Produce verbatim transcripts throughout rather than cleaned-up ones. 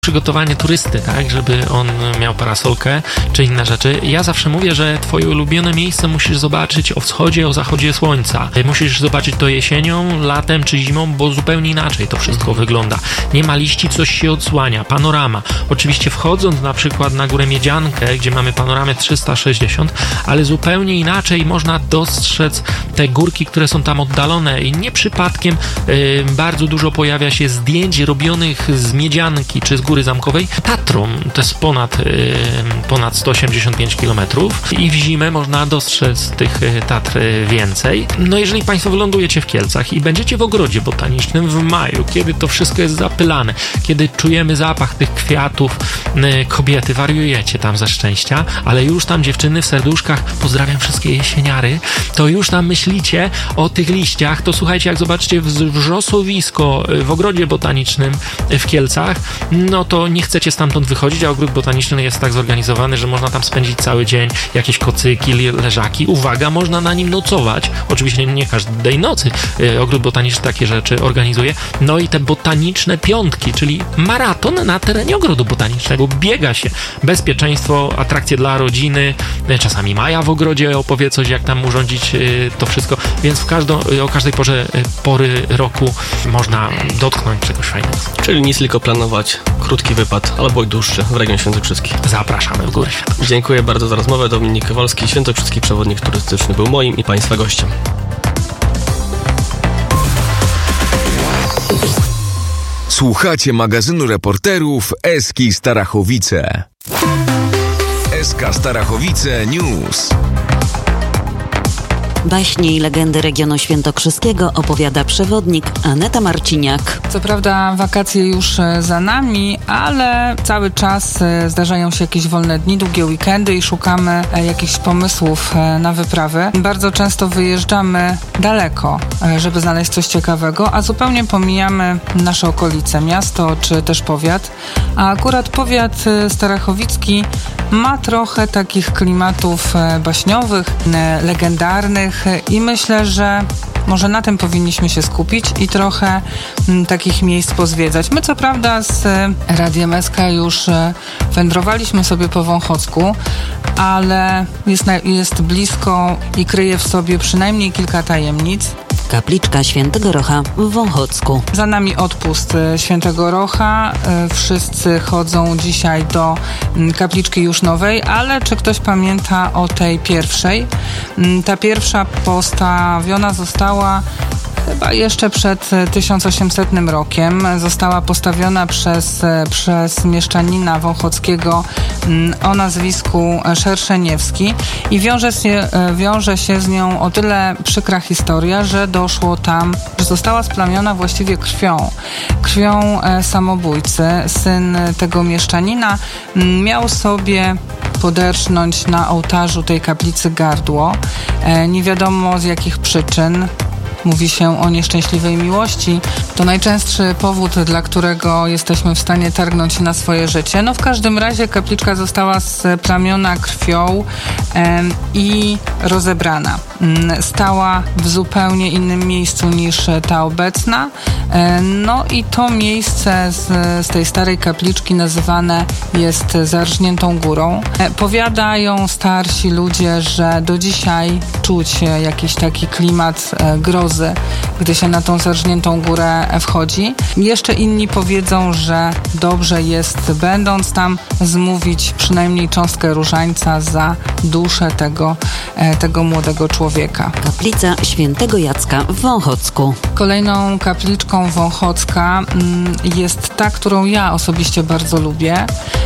przygotowanie turysty, tak, żeby on miał parasolkę czy inne rzeczy. Ja zawsze mówię, że twoje ulubione miejsce musisz zobaczyć o wschodzie, o zachodzie słońca. Musisz zobaczyć to jesienią, latem czy zimą, bo zupełnie inaczej to wszystko wygląda. Nie ma liści, coś się odsłania, panorama. Oczywiście wchodząc na przykład na Górę Miedziankę, gdzie mamy panoramę trzysta sześćdziesiąt, ale zupełnie inaczej można dostrzec te górki, które są tam oddalone i nie przypadkiem yy, bardzo dużo pojawia się zdjęć robionych z Miedzianki czy z Góry Zamkowej Tatrą. To jest ponad, yy, ponad sto osiemdziesiąt pięć kilometrów i w zimę można dostrzec tych Tatr więcej. No jeżeli Państwo wylądujecie w Kielcach i będziecie w ogrodzie botanicznym w maju, kiedy to wszystko jest zapylane, kiedy czujemy zapach tych kwiatów, yy, kobiety wariujecie tam ze szczęścia, ale już tam dziewczyny w serduszkach, pozdrawiam wszystkie jesieniary, to już tam myślicie o tych liściach, to słuchajcie, jak zobaczycie wrzosowisko w ogrodzie botanicznym w Kielcach, no to nie chcecie stamtąd wychodzić, a ogród botaniczny jest tak zorganizowany, że można tam spędzić cały dzień, jakieś kocyki, leżaki. Uwaga, można na nim nocować. Oczywiście nie każdej nocy ogród botaniczny takie rzeczy organizuje. No i te botaniczne piątki, czyli maraton na terenie ogrodu botanicznego. Biega się. Bezpieczeństwo, atrakcje dla rodziny. Czasami Maja w ogrodzie opowie coś, jak tam urządzić to wszystko. Więc w każdą, o każdej porze pory roku można dotknąć czegoś fajnego. Czyli nic tylko planować krótki wypad albo i dłuższy w region świętokrzyski. Zapraszamy w Góry Świętokrzyskie. Dziękuję bardzo za rozmowę. Dominik Kowalski, świętokrzyski przewodnik turystyczny, był moim i Państwa gościem. Słuchacie magazynu reporterów Eski Starachowice. Eska Starachowice News. Baśnie i legendy regionu świętokrzyskiego opowiada przewodnik Aneta Marciniak. Co prawda wakacje już za nami, ale cały czas zdarzają się jakieś wolne dni, długie weekendy i szukamy jakichś pomysłów na wyprawy. Bardzo często wyjeżdżamy daleko, żeby znaleźć coś ciekawego, a zupełnie pomijamy nasze okolice, miasto czy też powiat. A akurat powiat starachowicki ma trochę takich klimatów baśniowych, legendarnych i myślę, że może na tym powinniśmy się skupić i trochę m, takich miejsc pozwiedzać. My co prawda z Radiem S K już e, wędrowaliśmy sobie po Wąchocku, ale jest, na, jest blisko i kryje w sobie przynajmniej kilka tajemnic. Kapliczka Świętego Rocha w Wąchocku. Za nami odpust Świętego Rocha. Wszyscy chodzą dzisiaj do kapliczki Jusznowej, ale czy ktoś pamięta o tej pierwszej? Ta pierwsza postawiona została chyba jeszcze przed tysiąc osiemsetnym rokiem. Została postawiona przez, przez mieszczanina wąchockiego o nazwisku Szerszeniewski i wiąże się, wiąże się z nią o tyle przykra historia, że doszło tam, że została splamiona właściwie krwią. Krwią samobójcy. Syn tego mieszczanina miał sobie poderżnąć na ołtarzu tej kaplicy gardło. Nie wiadomo z jakich przyczyn. Mówi się o nieszczęśliwej miłości. To najczęstszy powód, dla którego jesteśmy w stanie targnąć się na swoje życie. No w każdym razie kapliczka została splamiona krwią e, i rozebrana. Stała w zupełnie innym miejscu niż ta obecna. E, no i to miejsce z, z tej starej kapliczki nazywane jest Zarżniętą Górą. E, powiadają starsi ludzie, że do dzisiaj czuć jakiś taki klimat e, grozy, gdy się na tą Zarżniętą Górę wchodzi. Jeszcze inni powiedzą, że dobrze jest, będąc tam, zmówić przynajmniej cząstkę różańca za duszę tego, tego młodego człowieka. Kaplica Świętego Jacka w Wąchocku. Kolejną kapliczką Wąchocka jest ta, którą ja osobiście bardzo lubię.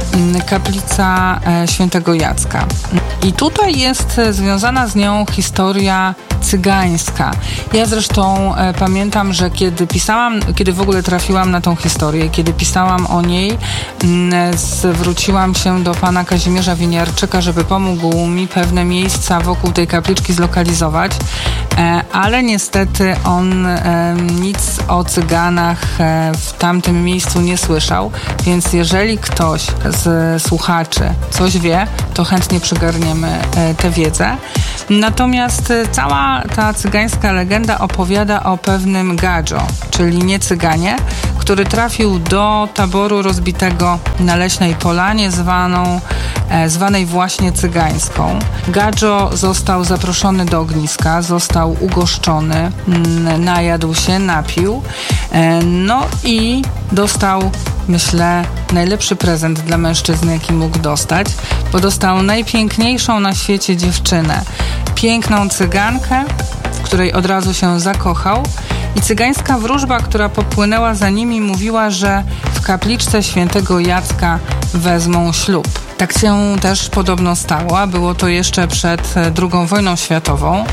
Kaplica Świętego Jacka. I tutaj jest związana z nią historia cygańska. Ja zresztą e, pamiętam, że kiedy pisałam, kiedy w ogóle trafiłam na tą historię, kiedy pisałam o niej, m, zwróciłam się do pana Kazimierza Winiarczyka, żeby pomógł mi pewne miejsca wokół tej kapliczki zlokalizować, e, ale niestety on e, nic o cyganach e, w tamtym miejscu nie słyszał, więc jeżeli ktoś z słuchaczy coś wie, to chętnie przygarniemy e, tę wiedzę. Natomiast e, cała ta cygańska legenda opowiada o pewnym gadżo, czyli nie cyganie, który trafił do taboru rozbitego na Leśnej Polanie, zwaną, e, zwanej właśnie Cygańską. Gadżo został zaproszony do ogniska, został ugoszczony, m, najadł się, napił, e, no i dostał, myślę, najlepszy prezent dla mężczyzny, jaki mógł dostać, bo dostał najpiękniejszą na świecie dziewczynę. Piękną cygankę, w której od razu się zakochał, i cygańska wróżba, która popłynęła za nimi, mówiła, że w kapliczce świętego Jacka wezmą ślub. Tak się też podobno stało, a było to jeszcze przed drugą wojną światową.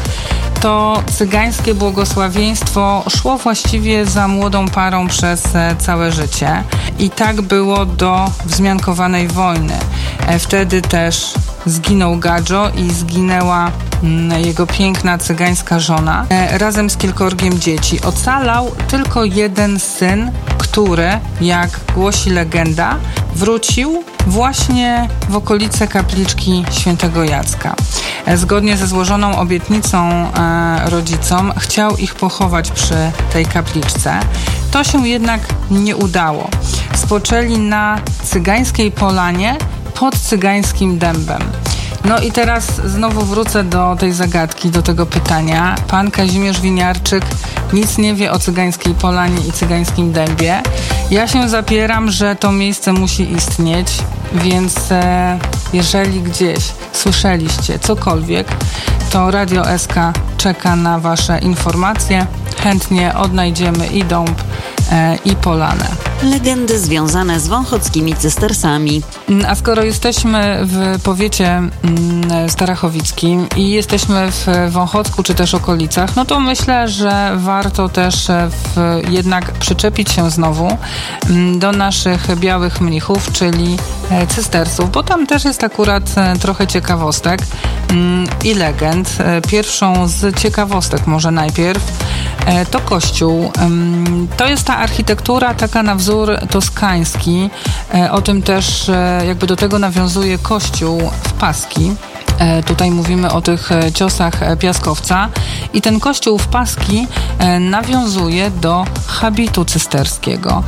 To cygańskie błogosławieństwo szło właściwie za młodą parą przez całe życie. I tak było do wzmiankowanej wojny. Wtedy też zginął Gadżo i zginęła jego piękna cygańska żona razem z kilkorgiem dzieci. Ocalał tylko jeden syn, który, jak głosi legenda, wrócił właśnie w okolice kapliczki świętego Jacka. Zgodnie ze złożoną obietnicą e, rodzicom chciał ich pochować przy tej kapliczce. To się jednak nie udało. Spoczęli na cygańskiej polanie pod cygańskim dębem. No i teraz znowu wrócę do tej zagadki, do tego pytania. Pan Kazimierz Winiarczyk nic nie wie o cygańskiej polanie i cygańskim dębie. Ja się zapieram, że to miejsce musi istnieć, więc e, jeżeli gdzieś słyszeliście cokolwiek, to Radio S K czeka na wasze informacje. Chętnie odnajdziemy i dąb, e, i polanę. Legendy związane z wąchockimi cystersami. A skoro jesteśmy w powiecie starachowickim i jesteśmy w Wąchocku czy też okolicach, no to myślę, że warto też w, jednak przyczepić się znowu do naszych białych mnichów, czyli cystersów, bo tam też jest akurat trochę ciekawostek i legend. Pierwszą z ciekawostek może najpierw to kościół. To jest ta architektura taka na wzór toskański. O tym też jakby do tego nawiązuje kościół w Paski. Tutaj mówimy o tych ciosach piaskowca i ten kościół w Paski nawiązuje do habitu cysterskiego.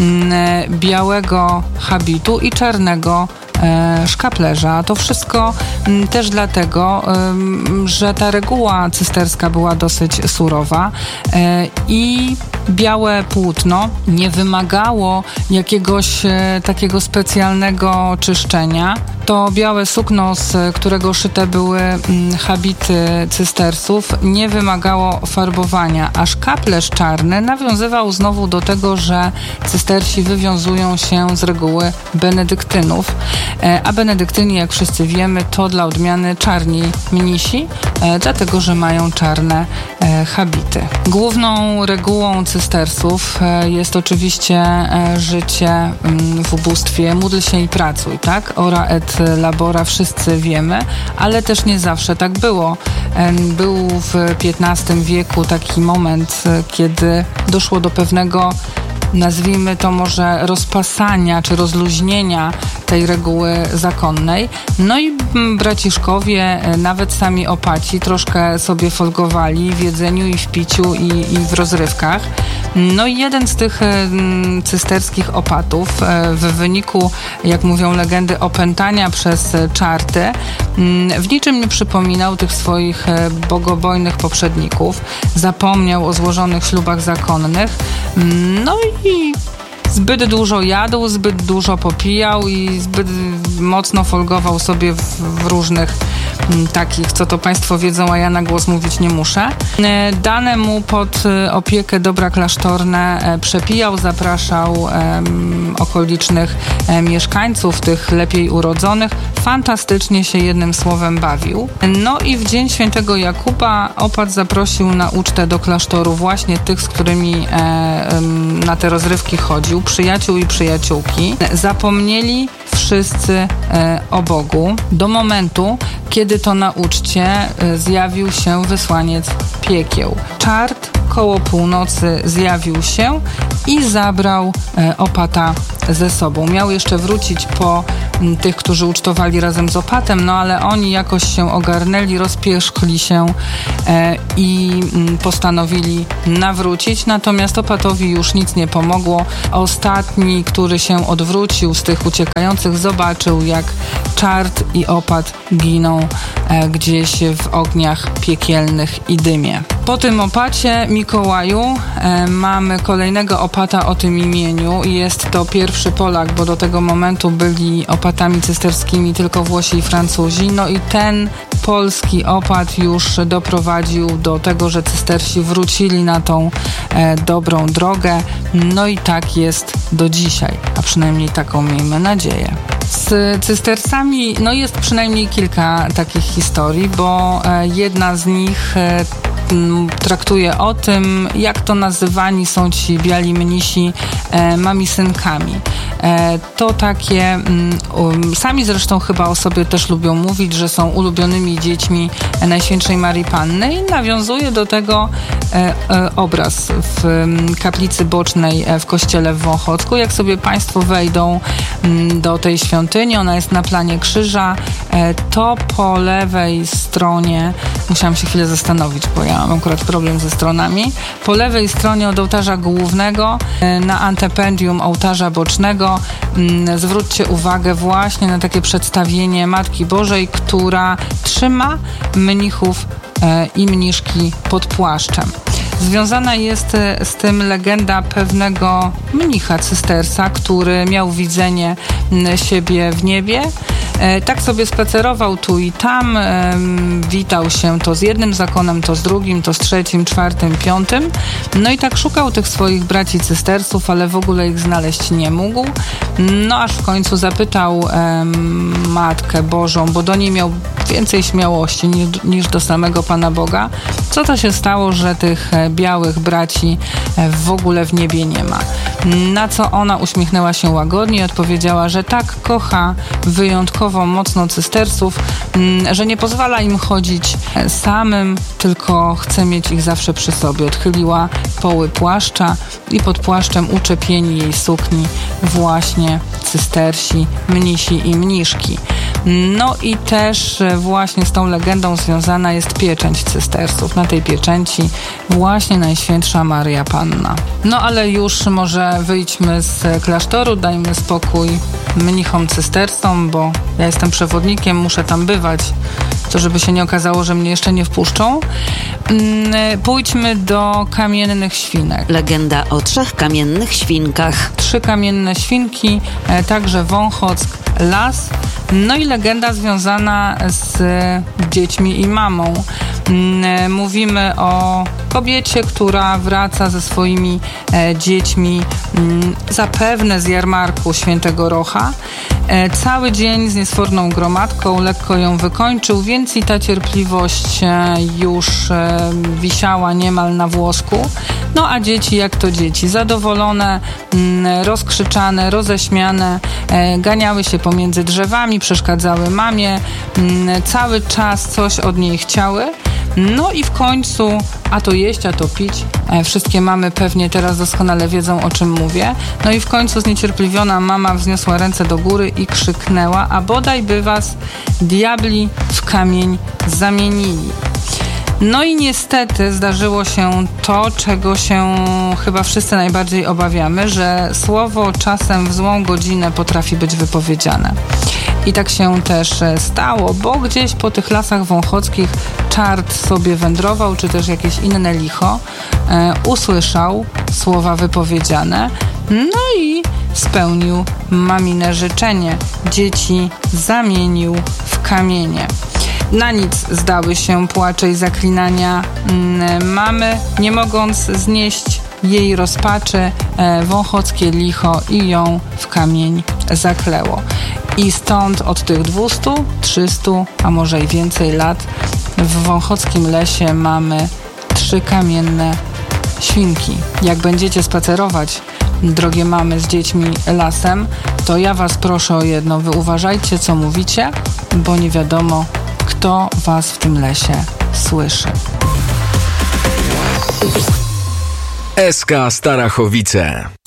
Białego habitu i czarnego szkaplerza. To wszystko też dlatego, że ta reguła cysterska była dosyć surowa i białe płótno nie wymagało jakiegoś takiego specjalnego czyszczenia. To białe sukno, z którego szyte były habity cystersów, nie wymagało farbowania, a szkaplerz czarny nawiązywał znowu do tego, że cystersi wywiązują się z reguły benedyktynów, a benedyktyni, jak wszyscy wiemy, to dla odmiany czarni mnisi, dlatego że mają czarne habity. Główną regułą cystersów jest oczywiście życie w ubóstwie, módl się i pracuj, tak? Ora et labora, wszyscy wiemy, ale też nie zawsze tak było. Był w piętnastym wieku taki moment, kiedy doszło do pewnego, nazwijmy to może rozpasania czy rozluźnienia tej reguły zakonnej. No i braciszkowie, nawet sami opaci, troszkę sobie folgowali w jedzeniu i w piciu i, i w rozrywkach. No i jeden z tych cysterskich opatów w wyniku, jak mówią legendy, opętania przez czarty w niczym nie przypominał tych swoich bogobojnych poprzedników. Zapomniał o złożonych ślubach zakonnych. No i zbyt dużo jadł, zbyt dużo popijał i zbyt mocno folgował sobie w, w różnych m, takich, co to państwo wiedzą, a ja na głos mówić nie muszę. E, dane mu pod opiekę dobra klasztorne e, przepijał, zapraszał e, okolicznych e, mieszkańców, tych lepiej urodzonych. Fantastycznie się jednym słowem bawił. No i w dzień świętego Jakuba opat zaprosił na ucztę do klasztoru właśnie tych, z którymi e, e, na te rozrywki chodził, przyjaciół i przyjaciółki. Zapomnieli wszyscy e, o Bogu do momentu, kiedy to na uczcie e, zjawił się wysłaniec piekieł. Czart koło północy zjawił się, i zabrał opata ze sobą. Miał jeszcze wrócić po tych, którzy ucztowali razem z opatem, no ale oni jakoś się ogarnęli, rozpierzchli się e, i postanowili nawrócić, natomiast opatowi już nic nie pomogło. Ostatni, który się odwrócił z tych uciekających, zobaczył, jak czart i opat giną e, gdzieś w ogniach piekielnych i dymie. Po tym opacie, Mikołaju, e, mamy kolejnego opata o tym imieniu i jest to pierwszy Polak, bo do tego momentu byli opatami cysterskimi tylko Włosi i Francuzi. No i ten polski opat już doprowadził do tego, że cystersi wrócili na tą e, dobrą drogę. No i tak jest do dzisiaj, a przynajmniej taką miejmy nadzieję. Z cystersami no jest przynajmniej kilka takich historii, bo e, jedna z nich e, traktuje o tym, jak to nazywani są ci biali mnisi e, mamisynkami. E, to takie, um, sami zresztą chyba o sobie też lubią mówić, że są ulubionymi dziećmi Najświętszej Maryi Panny i nawiązuje do tego e, e, obraz w um, kaplicy bocznej e, w kościele w Wąchocku. Jak sobie Państwo wejdą um, do tej świątyni, ona jest na planie krzyża, e, to po lewej stronie, musiałam się chwilę zastanowić, bo ja mam akurat problem ze stronami, po lewej stronie od ołtarza głównego e, na antependium ołtarza bocznego m, zwróćcie uwagę właśnie na takie przedstawienie Matki Bożej, która trzyma mnichów e, i mniszki pod płaszczem. Związana jest z tym legenda pewnego mnicha cystersa, który miał widzenie siebie w niebie. Tak sobie spacerował tu i tam, witał się to z jednym zakonem, to z drugim, to z trzecim, czwartym, piątym. No i tak szukał tych swoich braci cystersów, ale w ogóle ich znaleźć nie mógł. No aż w końcu zapytał um, Matkę Bożą, bo do niej miał więcej śmiałości niż, niż do samego Pana Boga. Co to się stało, że tych białych braci w ogóle w niebie nie ma? Na co ona uśmiechnęła się łagodnie i odpowiedziała, że tak kocha wyjątkowo mocno cystersów, że nie pozwala im chodzić samym, tylko chce mieć ich zawsze przy sobie. Odchyliła poły płaszcza i pod płaszczem uczepieni jej sukni właśnie cystersi, mnisi i mniszki. No i też właśnie z tą legendą związana jest pieczęć cystersów. Na tej pieczęci właśnie Najświętsza Maryja Panna. No ale już może wyjdźmy z klasztoru, dajmy spokój mnichom cystersom, bo ja jestem przewodnikiem, muszę tam bywać, to żeby się nie okazało, że mnie jeszcze nie wpuszczą. Pójdźmy do kamiennych świnek. Legenda o trzech kamiennych świnkach. Trzy kamienne świnki, także Wąchock, las. No i legenda związana z dziećmi i mamą. Mówimy o kobiecie, która wraca ze swoimi e, dziećmi m, zapewne z jarmarku Świętego Rocha. E, cały dzień z niesforną gromadką lekko ją wykończył, więc i ta cierpliwość e, już e, wisiała niemal na włosku. No a dzieci, jak to dzieci, zadowolone, m, rozkrzyczane, roześmiane, e, ganiały się pomiędzy drzewami, przeszkadzały mamie, m, cały czas coś od niej chciały. No i w końcu, a to jeść, a to pić. E, wszystkie mamy pewnie teraz doskonale wiedzą, o czym mówię. No i w końcu zniecierpliwiona mama wzniosła ręce do góry i krzyknęła: a bodaj by was diabli w kamień zamienili. No i niestety zdarzyło się to, czego się chyba wszyscy najbardziej obawiamy, że słowo czasem w złą godzinę potrafi być wypowiedziane. I tak się też stało, bo gdzieś po tych lasach wąchockich czart sobie wędrował, czy też jakieś inne licho, e, usłyszał słowa wypowiedziane, no i spełnił mamine życzenie. Dzieci zamienił w kamienie. Na nic zdały się płacze i zaklinania mm, mamy, nie mogąc znieść jej rozpaczy, e, wąchockie licho i ją w kamień zakleło. I stąd od tych dwustu, trzystu, a może i więcej lat w wąchockim lesie mamy trzy kamienne świnki. Jak będziecie spacerować, drogie mamy, z dziećmi lasem, to ja was proszę o jedno, wy uważajcie, co mówicie, bo nie wiadomo, kto was w tym lesie słyszy. S K Starachowice.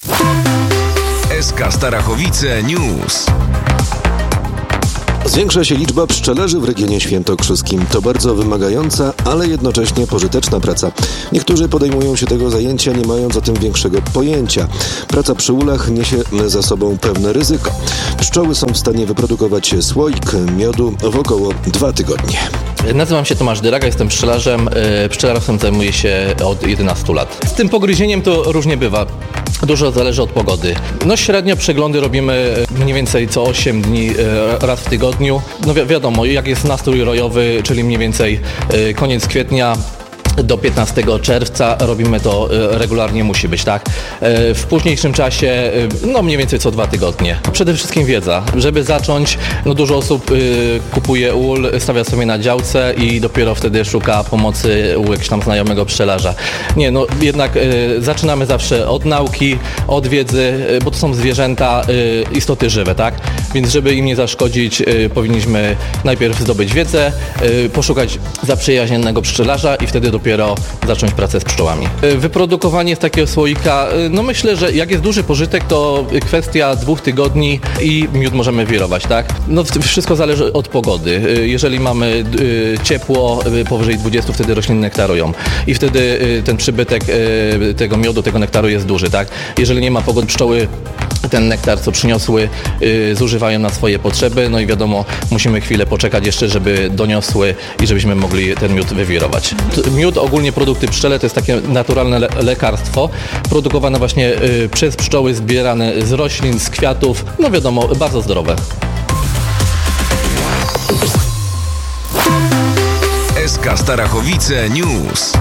S K Starachowice News. Zwiększa się liczba pszczelarzy w regionie świętokrzyskim. To bardzo wymagająca, ale jednocześnie pożyteczna praca. Niektórzy podejmują się tego zajęcia, nie mając o tym większego pojęcia. Praca przy ulach niesie za sobą pewne ryzyko. Pszczoły są w stanie wyprodukować słoik miodu w około dwa tygodnie. Nazywam się Tomasz Dyraga, jestem pszczelarzem. Pszczelarstwem zajmuję się od jedenastu lat. Z tym pogryzieniem to różnie bywa. Dużo zależy od pogody. No średnio przeglądy robimy mniej więcej co osiem dni, raz w tygodniu. No wi- wiadomo, jak jest nastrój rojowy, czyli mniej więcej koniec kwietnia do piętnastego czerwca robimy to regularnie, musi być, tak? W późniejszym czasie, no mniej więcej co dwa tygodnie. Przede wszystkim wiedza. Żeby zacząć, no dużo osób kupuje ul, stawia sobie na działce i dopiero wtedy szuka pomocy u jakiegoś tam znajomego pszczelarza. Nie, no jednak zaczynamy zawsze od nauki, od wiedzy, bo to są zwierzęta, istoty żywe, tak? Więc żeby im nie zaszkodzić, powinniśmy najpierw zdobyć wiedzę, poszukać zaprzyjaźnionego pszczelarza i wtedy dopiero zacząć pracę z pszczołami. Wyprodukowanie z takiego słoika, no myślę, że jak jest duży pożytek, to kwestia dwóch tygodni i miód możemy wirować, tak? No wszystko zależy od pogody. Jeżeli mamy ciepło, powyżej dwudziestu, wtedy rośliny nektarują i wtedy ten przybytek tego miodu, tego nektaru jest duży, tak? Jeżeli nie ma pogody, pszczoły ten nektar, co przyniosły, yy, zużywają na swoje potrzeby, no i wiadomo, musimy chwilę poczekać jeszcze, żeby doniosły i żebyśmy mogli ten miód wywirować. Miód, ogólnie produkty pszczele, to jest takie naturalne le- lekarstwo, produkowane właśnie yy, przez pszczoły, zbierane z roślin, z kwiatów, no wiadomo, bardzo zdrowe. S K Starachowice News.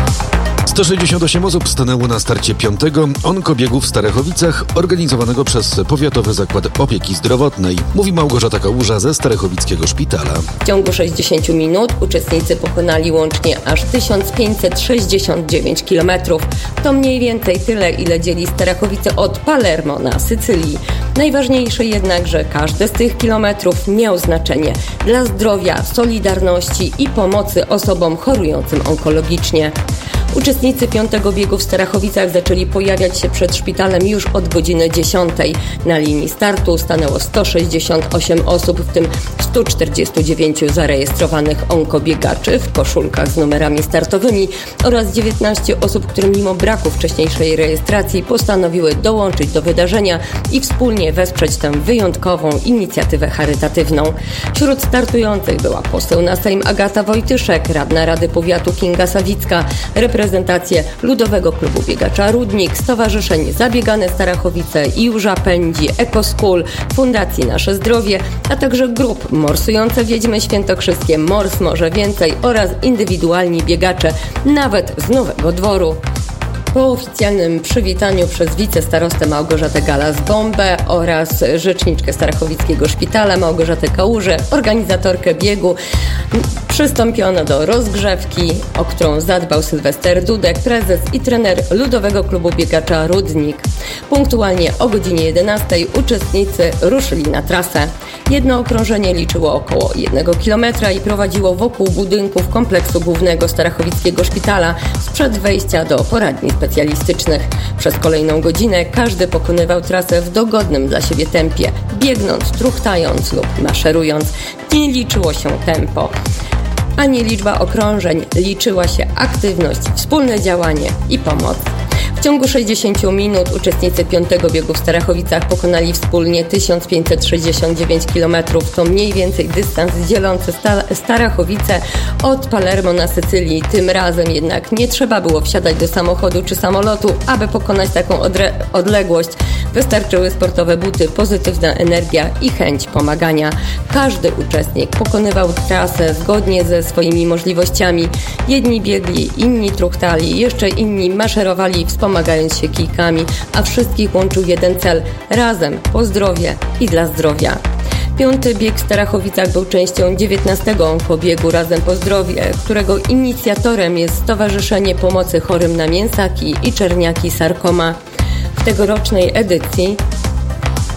sto sześćdziesiąt osiem osób stanęło na starcie piątego onkobiegu w Starachowicach, organizowanego przez Powiatowy Zakład Opieki Zdrowotnej. Mówi Małgorzata Kałuża ze Starachowickiego Szpitala. W ciągu sześćdziesięciu minut uczestnicy pokonali łącznie aż tysiąc pięćset sześćdziesiąt dziewięć kilometrów. To mniej więcej tyle, ile dzieli Starachowice od Palermo na Sycylii. Najważniejsze jednak, że każdy z tych kilometrów miał znaczenie dla zdrowia, solidarności i pomocy osobom chorującym onkologicznie. Uczestnicy piątego biegu w Starachowicach zaczęli pojawiać się przed szpitalem już od godziny dziesiątej. Na linii startu stanęło sto sześćdziesiąt osiem osób, w tym sto czterdzieści dziewięć zarejestrowanych onkobiegaczy w koszulkach z numerami startowymi oraz dziewiętnaście osób, które mimo braku wcześniejszej rejestracji postanowiły dołączyć do wydarzenia i wspólnie wesprzeć tę wyjątkową inicjatywę charytatywną. Wśród startujących była poseł na Sejm Agata Wojtyszek, radna Rady Powiatu Kinga Sawicka, reprezentacje Ludowego Klubu Biegacza Rudnik, Stowarzyszeń Zabiegane Starachowice, Iłża Pędzi, EcoSchool, Fundacji Nasze Zdrowie, a także grup Morsujące Wiedźmy Świętokrzyskie, Mors Może Więcej oraz indywidualni biegacze, nawet z Nowego Dworu. Po oficjalnym przywitaniu przez wicestarostę Małgorzatę Galas-Bombę oraz rzeczniczkę Starachowickiego Szpitala Małgorzatę Kałużę, organizatorkę biegu, przystąpiono do rozgrzewki, o którą zadbał Sylwester Dudek, prezes i trener Ludowego Klubu Biegacza Rudnik. Punktualnie o godzinie jedenastej uczestnicy ruszyli na trasę. Jedno okrążenie liczyło około jednego kilometra i prowadziło wokół budynków kompleksu głównego Starachowickiego Szpitala sprzed wejścia do poradni specjalistycznych. Przez kolejną godzinę każdy pokonywał trasę w dogodnym dla siebie tempie, biegnąc, truchtając lub maszerując. Nie liczyło się tempo ani liczba okrążeń, liczyła się aktywność, wspólne działanie i pomoc. W ciągu sześćdziesięciu minut uczestnicy piątego biegu w Starachowicach pokonali wspólnie tysiąc pięćset sześćdziesiąt dziewięć kilometrów. To mniej więcej dystans dzielący Sta- Starachowice od Palermo na Sycylii. Tym razem jednak nie trzeba było wsiadać do samochodu czy samolotu, aby pokonać taką odre- odległość. Wystarczyły sportowe buty, pozytywna energia i chęć pomagania. Każdy uczestnik pokonywał trasę zgodnie ze swoimi możliwościami. Jedni biegli, inni truchtali, jeszcze inni maszerowali, wspomagając się kijkami, a wszystkich łączył jeden cel – razem, po zdrowie i dla zdrowia. Piąty bieg w Starachowicach był częścią dziewiętnastego onkobiegu Razem po zdrowie, którego inicjatorem jest Stowarzyszenie Pomocy Chorym na Mięsaki i Czerniaki Sarkoma. W tegorocznej edycji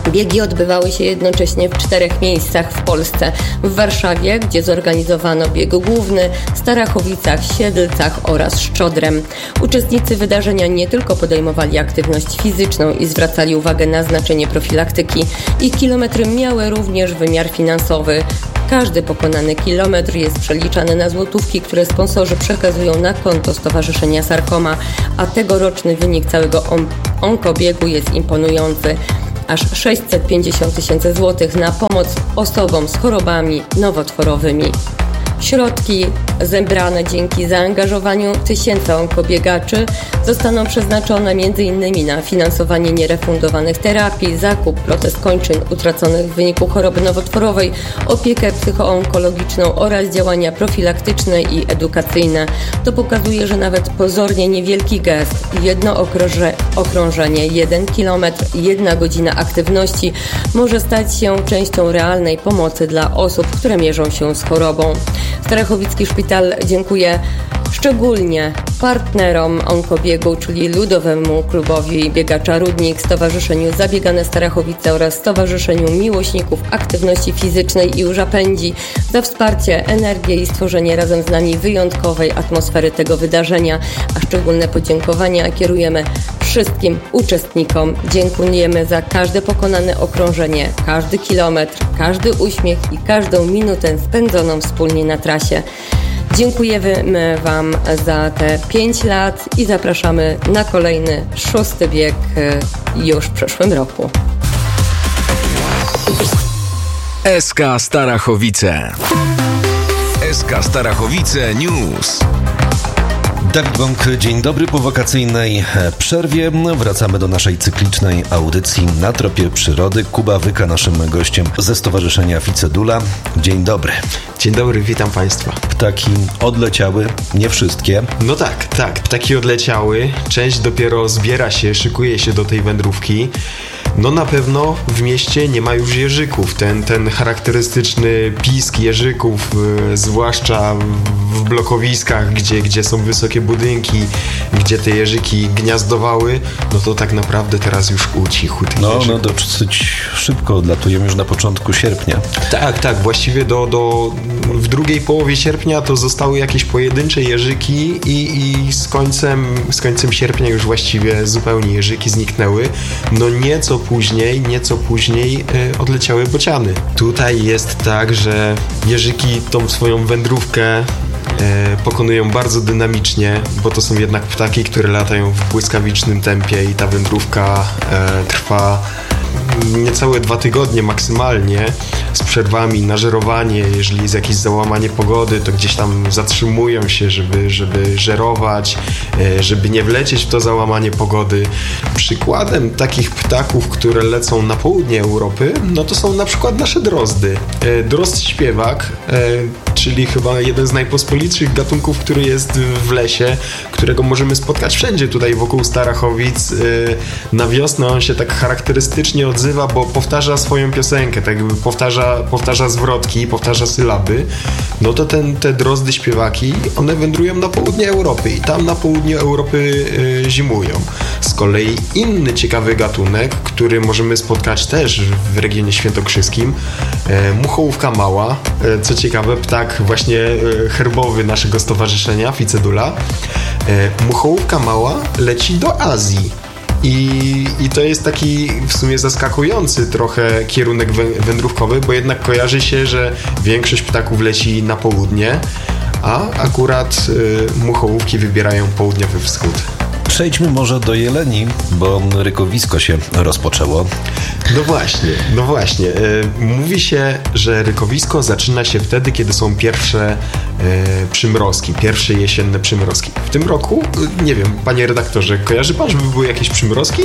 Biegi odbywały się jednocześnie w czterech miejscach w Polsce. W Warszawie, gdzie zorganizowano bieg główny, Starachowicach, Siedlcach oraz Szczodrem. Uczestnicy wydarzenia nie tylko podejmowali aktywność fizyczną i zwracali uwagę na znaczenie profilaktyki. Ich kilometry miały również wymiar finansowy. Każdy pokonany kilometr jest przeliczany na złotówki, które sponsorzy przekazują na konto Stowarzyszenia Sarkoma, a tegoroczny wynik całego on- onkobiegu jest imponujący. Aż sześćset pięćdziesiąt tysięcy złotych na pomoc osobom z chorobami nowotworowymi. Środki zebrane dzięki zaangażowaniu tysięcy onkobiegaczy zostaną przeznaczone m.in. na finansowanie nierefundowanych terapii, zakup protez kończyn utraconych w wyniku choroby nowotworowej, opiekę psychoonkologiczną oraz działania profilaktyczne i edukacyjne. To pokazuje, że nawet pozornie niewielki gest, jedno okrąże, okrążenie, jeden kilometr, jedna godzina aktywności może stać się częścią realnej pomocy dla osób, które mierzą się z chorobą. Starachowicki Szpital dziękuję szczególnie partnerom onkobiegu, czyli Ludowemu Klubowi Biegacza Rudnik, Stowarzyszeniu Zabiegane Starachowice oraz Stowarzyszeniu Miłośników Aktywności Fizycznej i Urza Pędzi za wsparcie, energię i stworzenie razem z nami wyjątkowej atmosfery tego wydarzenia, a szczególne podziękowania kierujemy wszystkim uczestnikom. Dziękujemy za każde pokonane okrążenie, każdy kilometr, każdy uśmiech i każdą minutę spędzoną wspólnie na trasie. Dziękujemy Wam za te pięć lat i zapraszamy na kolejny, szósty bieg już w przyszłym roku. S K Starachowice. S K Starachowice News. Dawid Bąk, dzień dobry. Po wakacyjnej przerwie wracamy do naszej cyklicznej audycji Na tropie przyrody. Kuba Wyka naszym gościem ze Stowarzyszenia Ficedula. Dzień dobry. Dzień dobry, witam Państwa. Ptaki odleciały, nie wszystkie. No tak, tak, ptaki odleciały. Część dopiero zbiera się, szykuje się do tej wędrówki. No na pewno w mieście nie ma już jeżyków. Ten, ten charakterystyczny pisk jeżyków, yy, zwłaszcza w blokowiskach, gdzie, gdzie są wysokie budynki, gdzie te jeżyki gniazdowały, no to tak naprawdę teraz już ucichł tych No, jeżyków. no dosyć szybko odlatujemy już na początku sierpnia. Tak, tak, właściwie do, do w drugiej połowie sierpnia to zostały jakieś pojedyncze jeżyki i, i z końcem, z końcem sierpnia już właściwie zupełnie jeżyki zniknęły. No nieco później, nieco później y, odleciały bociany. Tutaj jest tak, że jeżyki tą swoją wędrówkę y, pokonują bardzo dynamicznie, bo to są jednak ptaki, które latają w błyskawicznym tempie i ta wędrówka y, trwa niecałe dwa tygodnie maksymalnie, z przerwami na żerowanie. Jeżeli jest jakieś załamanie pogody, to gdzieś tam zatrzymują się, żeby, żeby żerować, żeby nie wlecieć w to załamanie pogody. Przykładem takich ptaków, które lecą na południe Europy, no to są na przykład nasze drozdy. Drozd śpiewak, czyli chyba jeden z najpospolitszych gatunków, który jest w lesie, którego możemy spotkać wszędzie tutaj wokół Starachowic. Na wiosnę on się tak charakterystycznie odzywa, bo powtarza swoją piosenkę, tak jakby powtarza, powtarza zwrotki, powtarza sylaby. No to ten, te drozdy śpiewaki, one wędrują na południe Europy i tam na południu Europy y, zimują. Z kolei inny ciekawy gatunek, który możemy spotkać też w regionie świętokrzyskim, y, muchołówka mała, y, co ciekawe ptak właśnie y, herbowy naszego stowarzyszenia Ficedula. Y, muchołówka mała leci do Azji. I, I to jest taki w sumie zaskakujący trochę kierunek wędrówkowy, bo jednak kojarzy się, że większość ptaków leci na południe, a akurat y, muchołówki wybierają południowy wschód. Przejdźmy może do jeleni, bo rykowisko się rozpoczęło. No właśnie, no właśnie. Mówi się, że rykowisko zaczyna się wtedy, kiedy są pierwsze przymrozki, pierwsze jesienne przymrozki. W tym roku, nie wiem, panie redaktorze, kojarzy pan, żeby były jakieś przymrozki?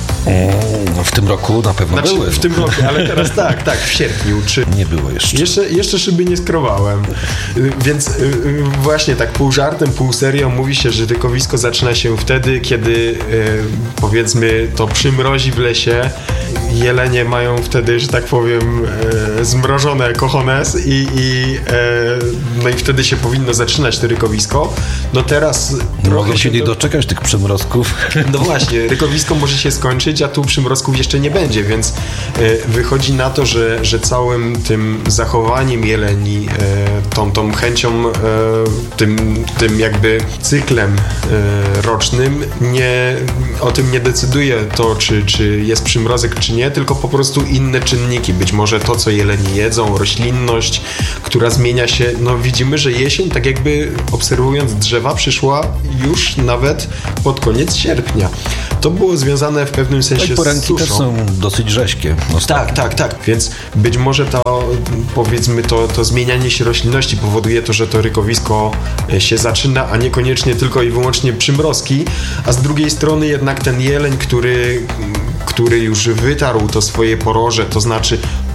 No w tym roku na pewno znaczy, były. W tym roku, ale teraz tak, tak, w sierpniu. Czy... Nie było jeszcze. Jeszcze, jeszcze szyby nie skrowałem. Więc właśnie tak pół żartem, pół serio mówi się, że rykowisko zaczyna się wtedy, kiedy powiedzmy to przymrozi w lesie jelenie mają wtedy, że tak powiem, e, zmrożone cojones i, i e, no i wtedy się powinno zaczynać to rykowisko. No teraz mogę się nie do... doczekać tych przymrozków. No właśnie, rykowisko może się skończyć, a tu przymrozków jeszcze nie będzie, więc e, wychodzi na to, że, że całym tym zachowaniem jeleni, e, tą, tą chęcią, e, tym, tym jakby cyklem e, rocznym nie, o tym nie decyduje to, czy, czy jest przymrozek, czy nie, tylko po prostu inne czynniki. Być może to, co jelenie jedzą, roślinność, która zmienia się. No widzimy, że jesień, tak jakby obserwując drzewa, przyszła już nawet pod koniec sierpnia. To było związane w pewnym sensie tak, z suszą. też są dosyć rzeźkie. Tak, tak, tak. Więc być może to, powiedzmy, to, to zmienianie się roślinności powoduje to, że to rykowisko się zaczyna, a niekoniecznie tylko i wyłącznie przymrozki, a z drugiej strony jednak ten jeleń, który, który już wytarł to swoje poroże, to znaczy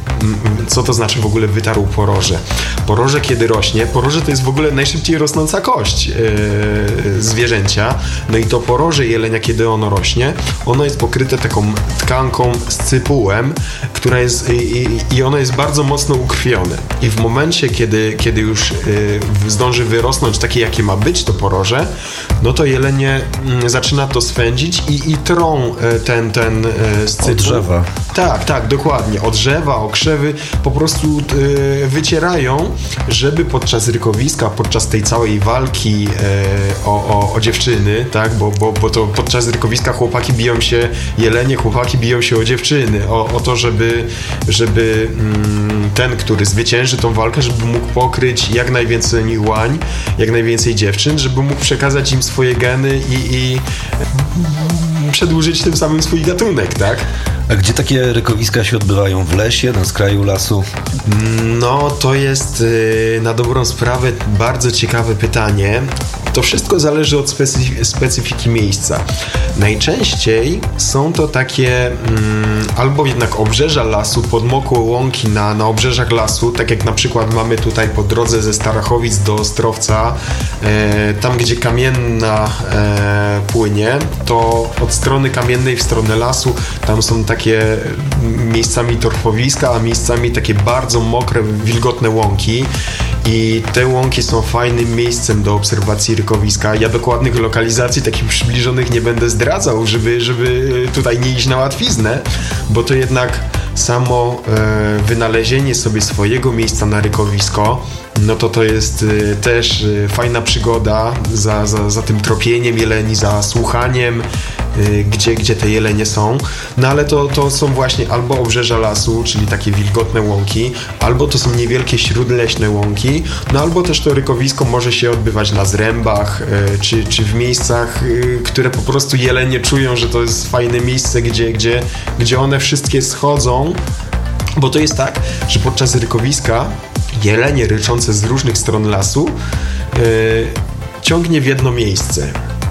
co to znaczy w ogóle wytarł poroże? Poroże kiedy rośnie, poroże to jest w ogóle najszybciej rosnąca kość yy, zwierzęcia, no i to poroże jelenia, kiedy ono rośnie, ono jest pokryte taką tkanką z cypułem, która jest i, i ono jest bardzo mocno ukrwione i w momencie, kiedy, kiedy już yy, zdąży wyrosnąć takie, jakie ma być to poroże, no to jelenie yy, zaczyna to swędzić i, i trą yy, ten, ten yy, z cypu. Od drzewa. Tak, tak, dokładnie. Od drzewa, o krzewy po prostu yy, wycierają, żeby podczas rykowiska, podczas tej całej walki yy, o, o, o dziewczyny, tak, bo, bo, bo to podczas rykowiska chłopaki biją się, jelenie, chłopaki biją się o dziewczyny, o, o to, żeby, żeby mm, ten, który zwycięży tą walkę, żeby mógł pokryć jak najwięcej łań, jak najwięcej dziewczyn, żeby mógł przekazać im swoje geny i, i przedłużyć tym samym swój gatunek, tak? A gdzie takie rykowiska się odbywają? W lesie, na skraju lasu? No, to jest yy, na dobrą sprawę bardzo ciekawe pytanie. To wszystko zależy od specyf- specyfiki miejsca. Najczęściej są to takie mm, albo jednak obrzeża lasu, podmokłe łąki na, na obrzeżach lasu, tak jak na przykład mamy tutaj po drodze ze Starachowic do Ostrowca, e, tam gdzie Kamienna e, płynie, to od strony Kamiennej w stronę lasu, tam są takie miejscami torfowiska, a miejscami takie bardzo mokre, wilgotne łąki i te łąki są fajnym miejscem do obserwacji rykowiska. Ja dokładnych lokalizacji takich przybliżonych nie będę zdradzał, żeby, żeby tutaj nie iść na łatwiznę, bo to jednak samo e, wynalezienie sobie swojego miejsca na rykowisko, no to to jest e, też e, fajna przygoda za, za, za tym tropieniem jeleni, za słuchaniem, e, gdzie, gdzie te jelenie są. No ale to, to są właśnie albo obrzeża lasu, czyli takie wilgotne łąki, albo to są niewielkie śródleśne łąki, no albo też to rykowisko może się odbywać na zrębach, e, czy, czy w miejscach, e, które po prostu jelenie czują, że to jest fajne miejsce, gdzie, gdzie, gdzie one wszystkie schodzą. Bo to jest tak, że podczas rykowiska jelenie ryczące z różnych stron lasu yy, ciągnie w jedno miejsce.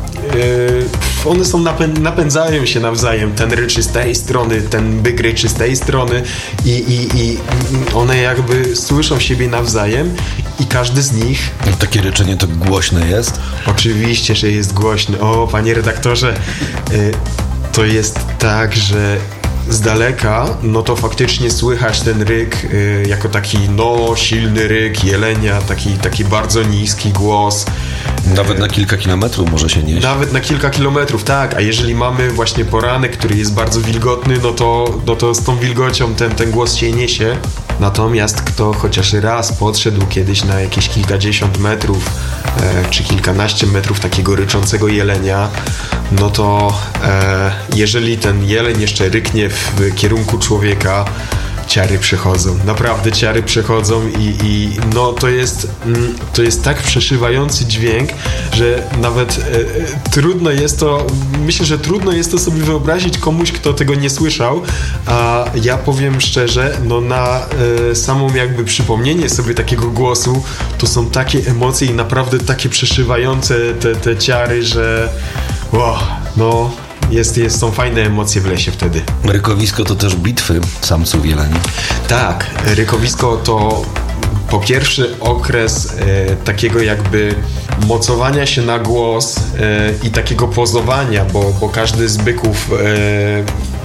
Yy, one są napę- napędzają się nawzajem. Ten ryczy z tej strony, ten byk ryczy z tej strony i, i, i one jakby słyszą siebie nawzajem i każdy z nich... I takie ryczenie to głośne jest? Oczywiście, że jest głośne. O, panie redaktorze, yy, to jest tak, że z daleka, no to faktycznie słychać ten ryk y, jako taki, no, silny ryk jelenia, taki, taki bardzo niski głos. Nawet na kilka kilometrów może się nieść. Nawet na kilka kilometrów, tak. A jeżeli mamy właśnie poranek, który jest bardzo wilgotny, no to, no to z tą wilgocią ten, ten głos się niesie. Natomiast kto chociaż raz podszedł kiedyś na jakieś kilkadziesiąt metrów e, czy kilkanaście metrów takiego ryczącego jelenia, no to e, jeżeli ten jeleń jeszcze ryknie w kierunku człowieka, ciary przechodzą. Naprawdę ciary przechodzą i, i no to jest mm, to jest tak przeszywający dźwięk, że nawet e, e, trudno jest to, myślę, że trudno jest to sobie wyobrazić komuś, kto tego nie słyszał, a ja powiem szczerze, no na e, samą jakby przypomnienie sobie takiego głosu, to są takie emocje i naprawdę takie przeszywające te, te ciary, że wow, no Jest, jest, są fajne emocje w lesie wtedy. Rykowisko to też bitwy samców jeleni. Tak, rykowisko to po pierwszy okres e, takiego jakby mocowania się na głos e, i takiego pozowania, bo, bo każdy z byków e,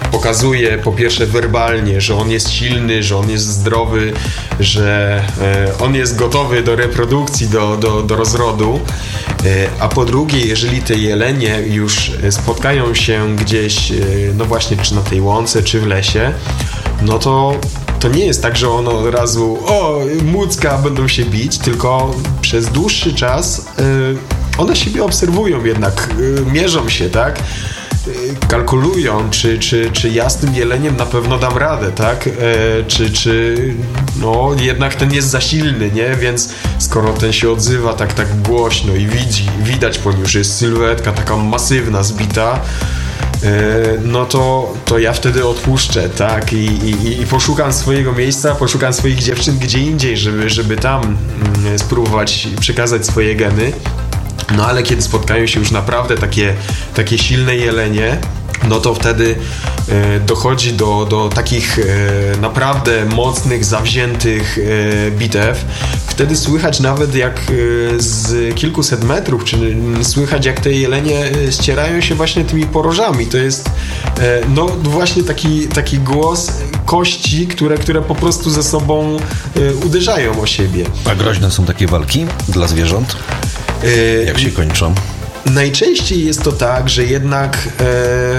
pokazuje po pierwsze werbalnie, że on jest silny, że on jest zdrowy, że e, on jest gotowy do reprodukcji, do, do, do rozrodu, e, a po drugie, jeżeli te jelenie już spotkają się gdzieś, e, no właśnie, czy na tej łące, czy w lesie, no to to nie jest tak, że one od razu o, mucka, będą się bić, tylko przez dłuższy czas y, one siebie obserwują jednak, y, mierzą się, tak? Y, kalkulują, czy, czy, czy ja z tym jeleniem na pewno dam radę, tak? Y, czy, czy no jednak ten jest za silny, nie? Więc skoro ten się odzywa tak, tak głośno i widzi, widać po nim, że jest sylwetka taka masywna, zbita, no to, to ja wtedy odpuszczę, tak, I, i, i poszukam swojego miejsca, poszukam swoich dziewczyn gdzie indziej, żeby, żeby tam mm, spróbować przekazać swoje geny. No ale kiedy spotkają się już naprawdę takie, takie silne jelenie, no to wtedy e, dochodzi do, do takich e, naprawdę mocnych, zawziętych e, bitew. Wtedy słychać nawet jak e, z kilkuset metrów, czy słychać jak te jelenie ścierają się właśnie tymi porożami. To jest e, no właśnie taki, taki głos kości, które, które po prostu ze sobą e, uderzają o siebie. A groźne są takie walki dla zwierząt? E, jak się kończą? Najczęściej jest to tak, że jednak e,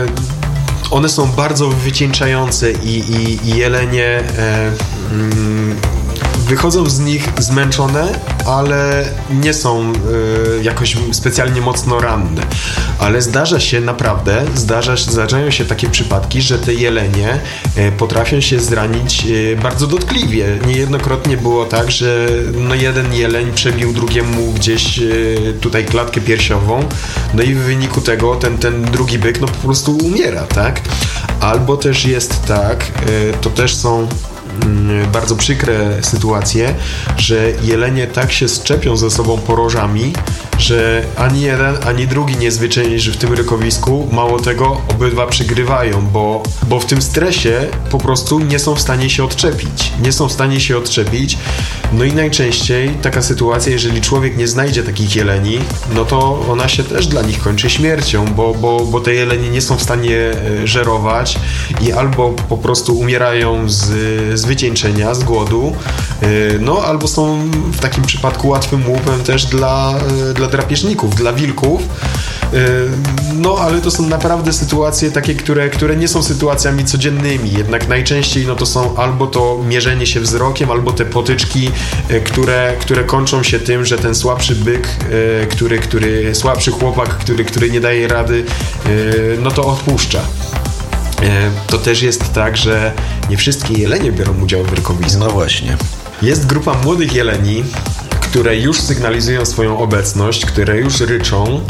one są bardzo wycieńczające i, i, i jelenie e, mm, wychodzą z nich zmęczone, ale nie są y, jakoś specjalnie mocno ranne. Ale zdarza się naprawdę, zdarza, zdarzają się takie przypadki, że te jelenie y, potrafią się zranić y, bardzo dotkliwie. Niejednokrotnie było tak, że no jeden jeleń przebił drugiemu gdzieś y, tutaj klatkę piersiową, no i w wyniku tego ten, ten drugi byk no po prostu umiera, tak? Albo też jest tak, y, to też są bardzo przykre sytuacje, że jelenie tak się szczepią ze sobą porożami, że ani jeden, ani drugi nie zwycięży w tym rykowisku. Mało tego, obydwa przegrywają, bo, bo w tym stresie po prostu nie są w stanie się odczepić. Nie są w stanie się odczepić. No i najczęściej taka sytuacja, jeżeli człowiek nie znajdzie takich jeleni, no to ona się też dla nich kończy śmiercią, bo, bo, bo te jelenie nie są w stanie żerować i albo po prostu umierają z, z wycieńczenia, z głodu, no albo są w takim przypadku łatwym łupem też dla, dla drapieżników, dla wilków. No, ale to są naprawdę sytuacje takie, które, które nie są sytuacjami codziennymi. Jednak najczęściej no to są albo to mierzenie się wzrokiem, albo te potyczki, które, które kończą się tym, że ten słabszy byk, który, który, słabszy chłopak, który, który nie daje rady, no to odpuszcza. To też jest tak, że nie wszystkie jelenie biorą udział w rykowisku. No właśnie. Jest grupa młodych jeleni, które już sygnalizują swoją obecność, które już ryczą.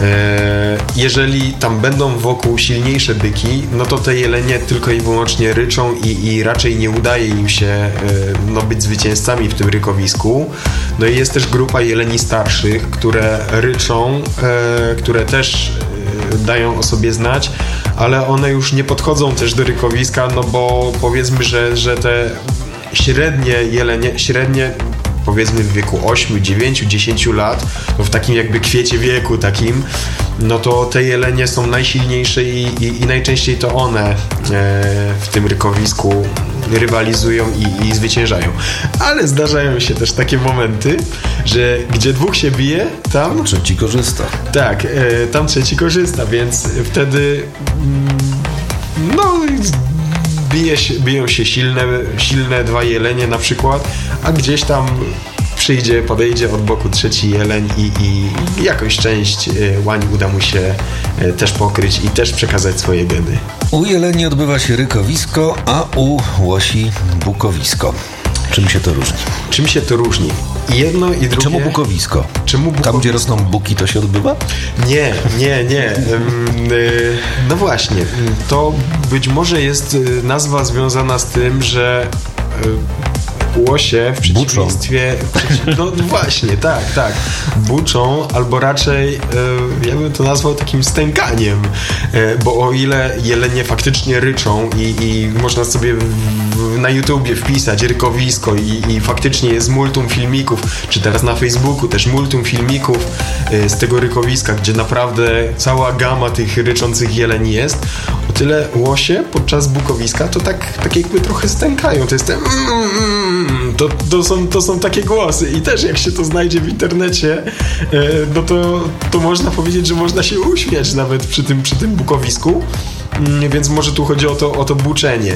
Jeżeli tam będą wokół silniejsze byki, no to te jelenie tylko i wyłącznie ryczą i, i raczej nie udaje im się no, być zwycięzcami w tym rykowisku. No i jest też grupa jeleni starszych, które ryczą, które też dają o sobie znać, ale one już nie podchodzą też do rykowiska, no bo powiedzmy, że, że te średnie jelenie, średnie powiedzmy w wieku ośmiu, dziewięciu, dziesięciu lat, no w takim jakby kwiecie wieku takim, no to te jelenie są najsilniejsze i, i, i najczęściej to one e, w tym rykowisku rywalizują i, i zwyciężają. Ale zdarzają się też takie momenty, że gdzie dwóch się bije, tam... Trzeci korzysta. Tak, e, tam trzeci korzysta, więc wtedy mm, no... Bije się, biją się silne, silne dwa jelenie na przykład, a gdzieś tam przyjdzie, podejdzie od boku trzeci jeleń i, i jakąś część łań uda mu się też pokryć i też przekazać swoje geny. U jeleni odbywa się rykowisko, a u łosi bukowisko. Czym się to różni? Czym się to różni? Jedno i drugie... Czemu bukowisko? Czemu bukowisko? Tam, gdzie rosną buki, to się odbywa? Nie, nie, nie. No właśnie. To być może jest nazwa związana z tym, że łosie w przeciwieństwie... Buczą. No właśnie, tak, tak. Buczą, albo raczej e, ja bym to nazwał takim stękaniem, e, bo o ile jelenie faktycznie ryczą i, i można sobie w, w, na YouTubie wpisać rykowisko i, i faktycznie jest multum filmików, czy teraz na Facebooku też multum filmików e, z tego rykowiska, gdzie naprawdę cała gama tych ryczących jeleni jest, o tyle łosie podczas bukowiska to tak, tak jakby trochę stękają. To jest ten mm, mm, to, to, są, to są takie głosy i też jak się to znajdzie w internecie, no to, to można powiedzieć, że można się uśmiać nawet przy tym, przy tym bukowisku, więc może tu chodzi o to, o to buczenie.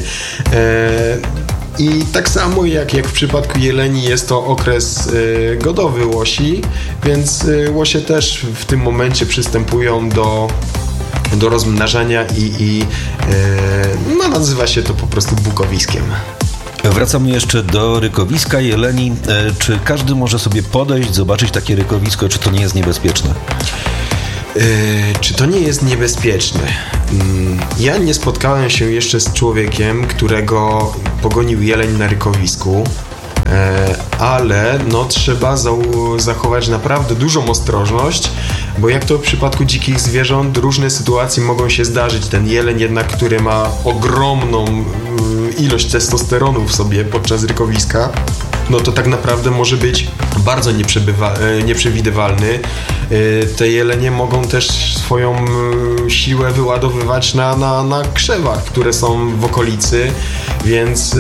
I tak samo jak, jak w przypadku jeleni jest to okres y, godowy łosi, więc y, łosie też w tym momencie przystępują do, do rozmnażania i, i y, no, nazywa się to po prostu bukowiskiem. Wracamy jeszcze do rykowiska jeleni. E, czy każdy może sobie podejść, zobaczyć takie rykowisko, czy to nie jest niebezpieczne? Yy, czy to nie jest niebezpieczne? Yy, ja nie spotkałem się jeszcze z człowiekiem, którego pogonił jeleń na rykowisku, yy, ale no, trzeba za- zachować naprawdę dużą ostrożność, bo jak to w przypadku dzikich zwierząt, różne sytuacje mogą się zdarzyć. Ten jeleń jednak, który ma ogromną yy, ilość testosteronu w sobie podczas rykowiska, no to tak naprawdę może być bardzo nieprzebywa- nieprzewidywalny. Te jelenie mogą też swoją siłę wyładowywać na, na, na krzewach, które są w okolicy, więc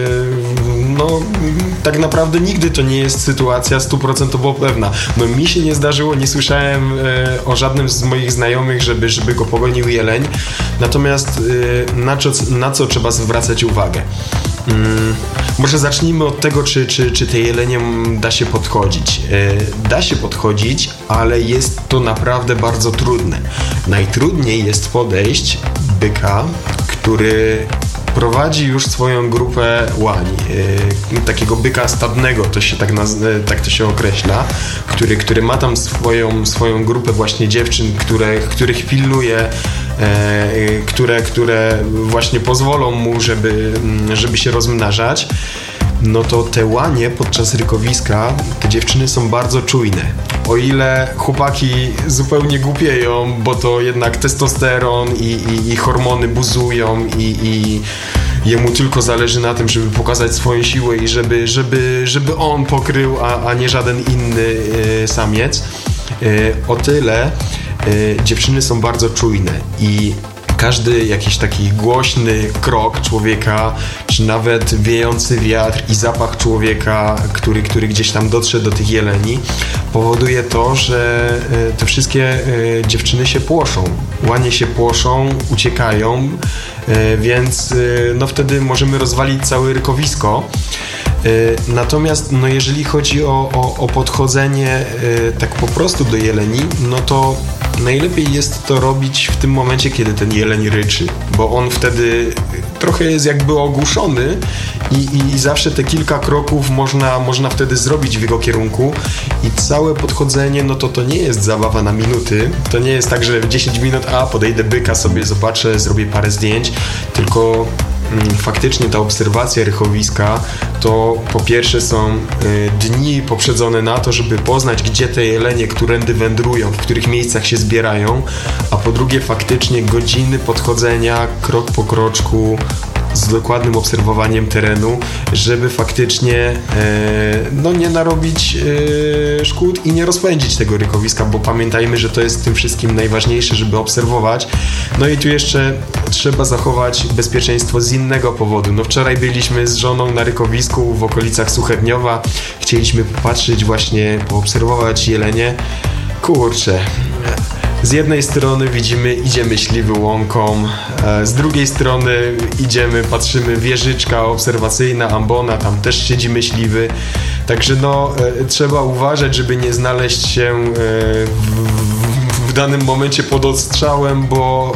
no tak naprawdę nigdy to nie jest sytuacja stuprocentowo pewna. No mi się nie zdarzyło, nie słyszałem o żadnym z moich znajomych, żeby, żeby go pogonił jeleń, natomiast na co, na co trzeba zwracać uwagę? Hmm, może zacznijmy od tego, czy, czy, czy te jelenie da się podchodzić. Yy, da się podchodzić, ale jest to naprawdę bardzo trudne. Najtrudniej jest podejść byka, który prowadzi już swoją grupę łań, yy, takiego byka stadnego, to się tak, naz- tak to się określa, który, który ma tam swoją, swoją grupę właśnie dziewczyn, które, których pilnuje, yy, które, które właśnie pozwolą mu, żeby, żeby się rozmnażać. No to te łanie podczas rykowiska, te dziewczyny są bardzo czujne. O ile chłopaki zupełnie głupieją, bo to jednak testosteron i, i, i hormony buzują i, i jemu tylko zależy na tym, żeby pokazać swoją siłę i żeby, żeby, żeby on pokrył, a, a nie żaden inny y, samiec. Y, o tyle y, dziewczyny są bardzo czujne i każdy jakiś taki głośny krok człowieka, czy nawet wiejący wiatr i zapach człowieka, który, który gdzieś tam dotrze do tych jeleni, powoduje to, że te wszystkie dziewczyny się płoszą. Łanie się płoszą, uciekają, więc no wtedy możemy rozwalić całe rykowisko. Natomiast no jeżeli chodzi o, o, o podchodzenie tak po prostu do jeleni, no to najlepiej jest to robić w tym momencie, kiedy ten jeleń ryczy, bo on wtedy trochę jest jakby ogłuszony i, i, i zawsze te kilka kroków można, można wtedy zrobić w jego kierunku i całe podchodzenie, no to to nie jest zabawa na minuty, to nie jest tak, że w dziesięć minut, a podejdę byka sobie, zobaczę, zrobię parę zdjęć, tylko faktycznie ta obserwacja rychowiska to po pierwsze są y, dni poprzedzone na to, żeby poznać, gdzie te jelenie, którędy wędrują, w których miejscach się zbierają, a po drugie faktycznie godziny podchodzenia krok po kroczku z dokładnym obserwowaniem terenu, żeby faktycznie e, no nie narobić e, szkód i nie rozpędzić tego rykowiska, bo pamiętajmy, że to jest w tym wszystkim najważniejsze, żeby obserwować. No i tu jeszcze trzeba zachować bezpieczeństwo z innego powodu. No wczoraj byliśmy z żoną na rykowisku w okolicach Suchedniowa, chcieliśmy popatrzeć właśnie, poobserwować jelenie. Kurczę, z jednej strony widzimy, idzie myśliwy łąką, z drugiej strony idziemy, patrzymy, wieżyczka obserwacyjna, ambona, tam też siedzi myśliwy. Także no, trzeba uważać, żeby nie znaleźć się w, w, w danym momencie pod ostrzałem, bo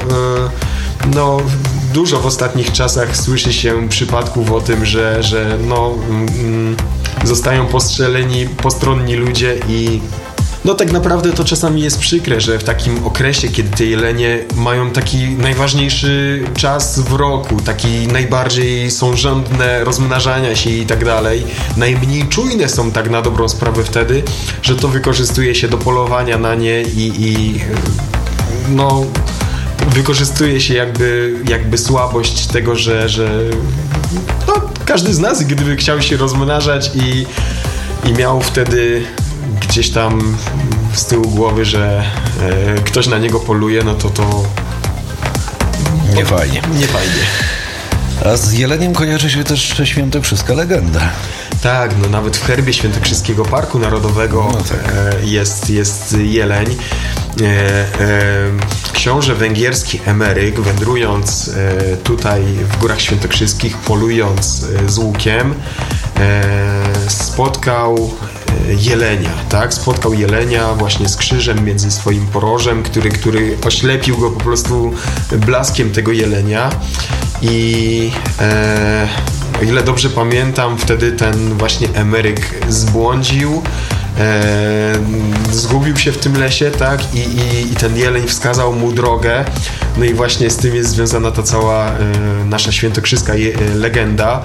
no, dużo w ostatnich czasach słyszy się przypadków o tym, że, że no, zostają postrzeleni postronni ludzie i No tak naprawdę to czasami jest przykre, że w takim okresie, kiedy te jelenie mają taki najważniejszy czas w roku, taki najbardziej są żądne rozmnażania się i tak dalej, najmniej czujne są tak na dobrą sprawę wtedy, że to wykorzystuje się do polowania na nie i, i no wykorzystuje się jakby, jakby słabość tego, że, że no, każdy z nas gdyby chciał się rozmnażać i, i miał wtedy gdzieś tam z tyłu głowy, że e, ktoś na niego poluje, no to to nie fajnie. Nie fajnie. A z jeleniem kojarzy się też świętokrzyska legenda. Tak, no nawet w herbie Świętokrzyskiego Parku Narodowego no tak. e, jest, jest jeleń. E, e, książę węgierski Emeryk, wędrując e, tutaj w Górach Świętokrzyskich, polując e, z łukiem, e, spotkał jelenia, tak? Spotkał jelenia właśnie z krzyżem między swoim porożem, który, który oślepił go po prostu blaskiem tego jelenia i e, o ile dobrze pamiętam, wtedy ten właśnie Emeryk zbłądził, e, zgubił się w tym lesie, tak? I, i, i ten jeleń wskazał mu drogę. No i właśnie z tym jest związana ta cała e, nasza świętokrzyska je, legenda.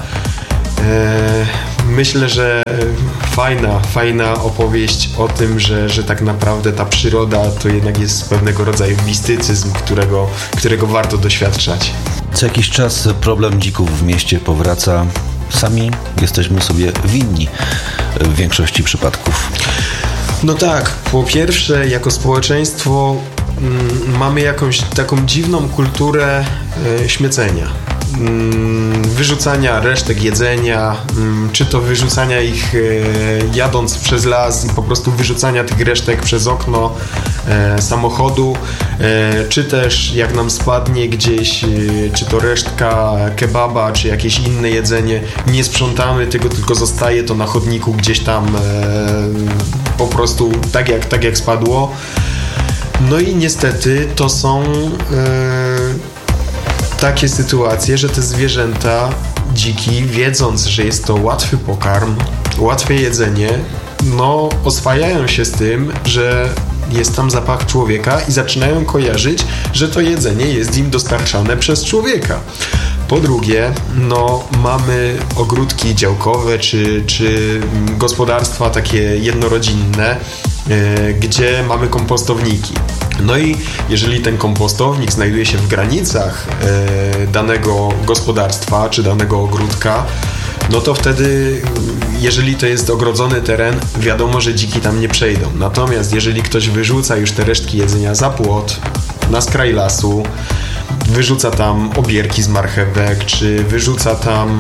Myślę, że fajna, fajna opowieść o tym, że, że tak naprawdę ta przyroda to jednak jest pewnego rodzaju mistycyzm, którego, którego warto doświadczać. Co jakiś czas problem dzików w mieście powraca. Sami jesteśmy sobie winni w większości przypadków. No tak, po pierwsze jako społeczeństwo mm, mamy jakąś taką dziwną kulturę y, śmiecenia. Wyrzucania resztek jedzenia, czy to wyrzucania ich jadąc przez las i po prostu wyrzucania tych resztek przez okno samochodu, czy też jak nam spadnie gdzieś, czy to resztka kebaba, czy jakieś inne jedzenie, nie sprzątamy tego, tylko zostaje to na chodniku gdzieś tam po prostu tak jak, tak jak spadło. No i niestety to są takie sytuacje, że te zwierzęta, dziki, wiedząc, że jest to łatwy pokarm, łatwe jedzenie, no oswajają się z tym, że jest tam zapach człowieka i zaczynają kojarzyć, że to jedzenie jest im dostarczane przez człowieka. Po drugie, no mamy ogródki działkowe czy, czy gospodarstwa takie jednorodzinne, yy, gdzie mamy kompostowniki. No i jeżeli ten kompostownik znajduje się w granicach yy, danego gospodarstwa czy danego ogródka, no to wtedy, jeżeli to jest ogrodzony teren, wiadomo, że dziki tam nie przejdą. Natomiast jeżeli ktoś wyrzuca już te resztki jedzenia za płot, na skraj lasu, wyrzuca tam obierki z marchewek, czy wyrzuca tam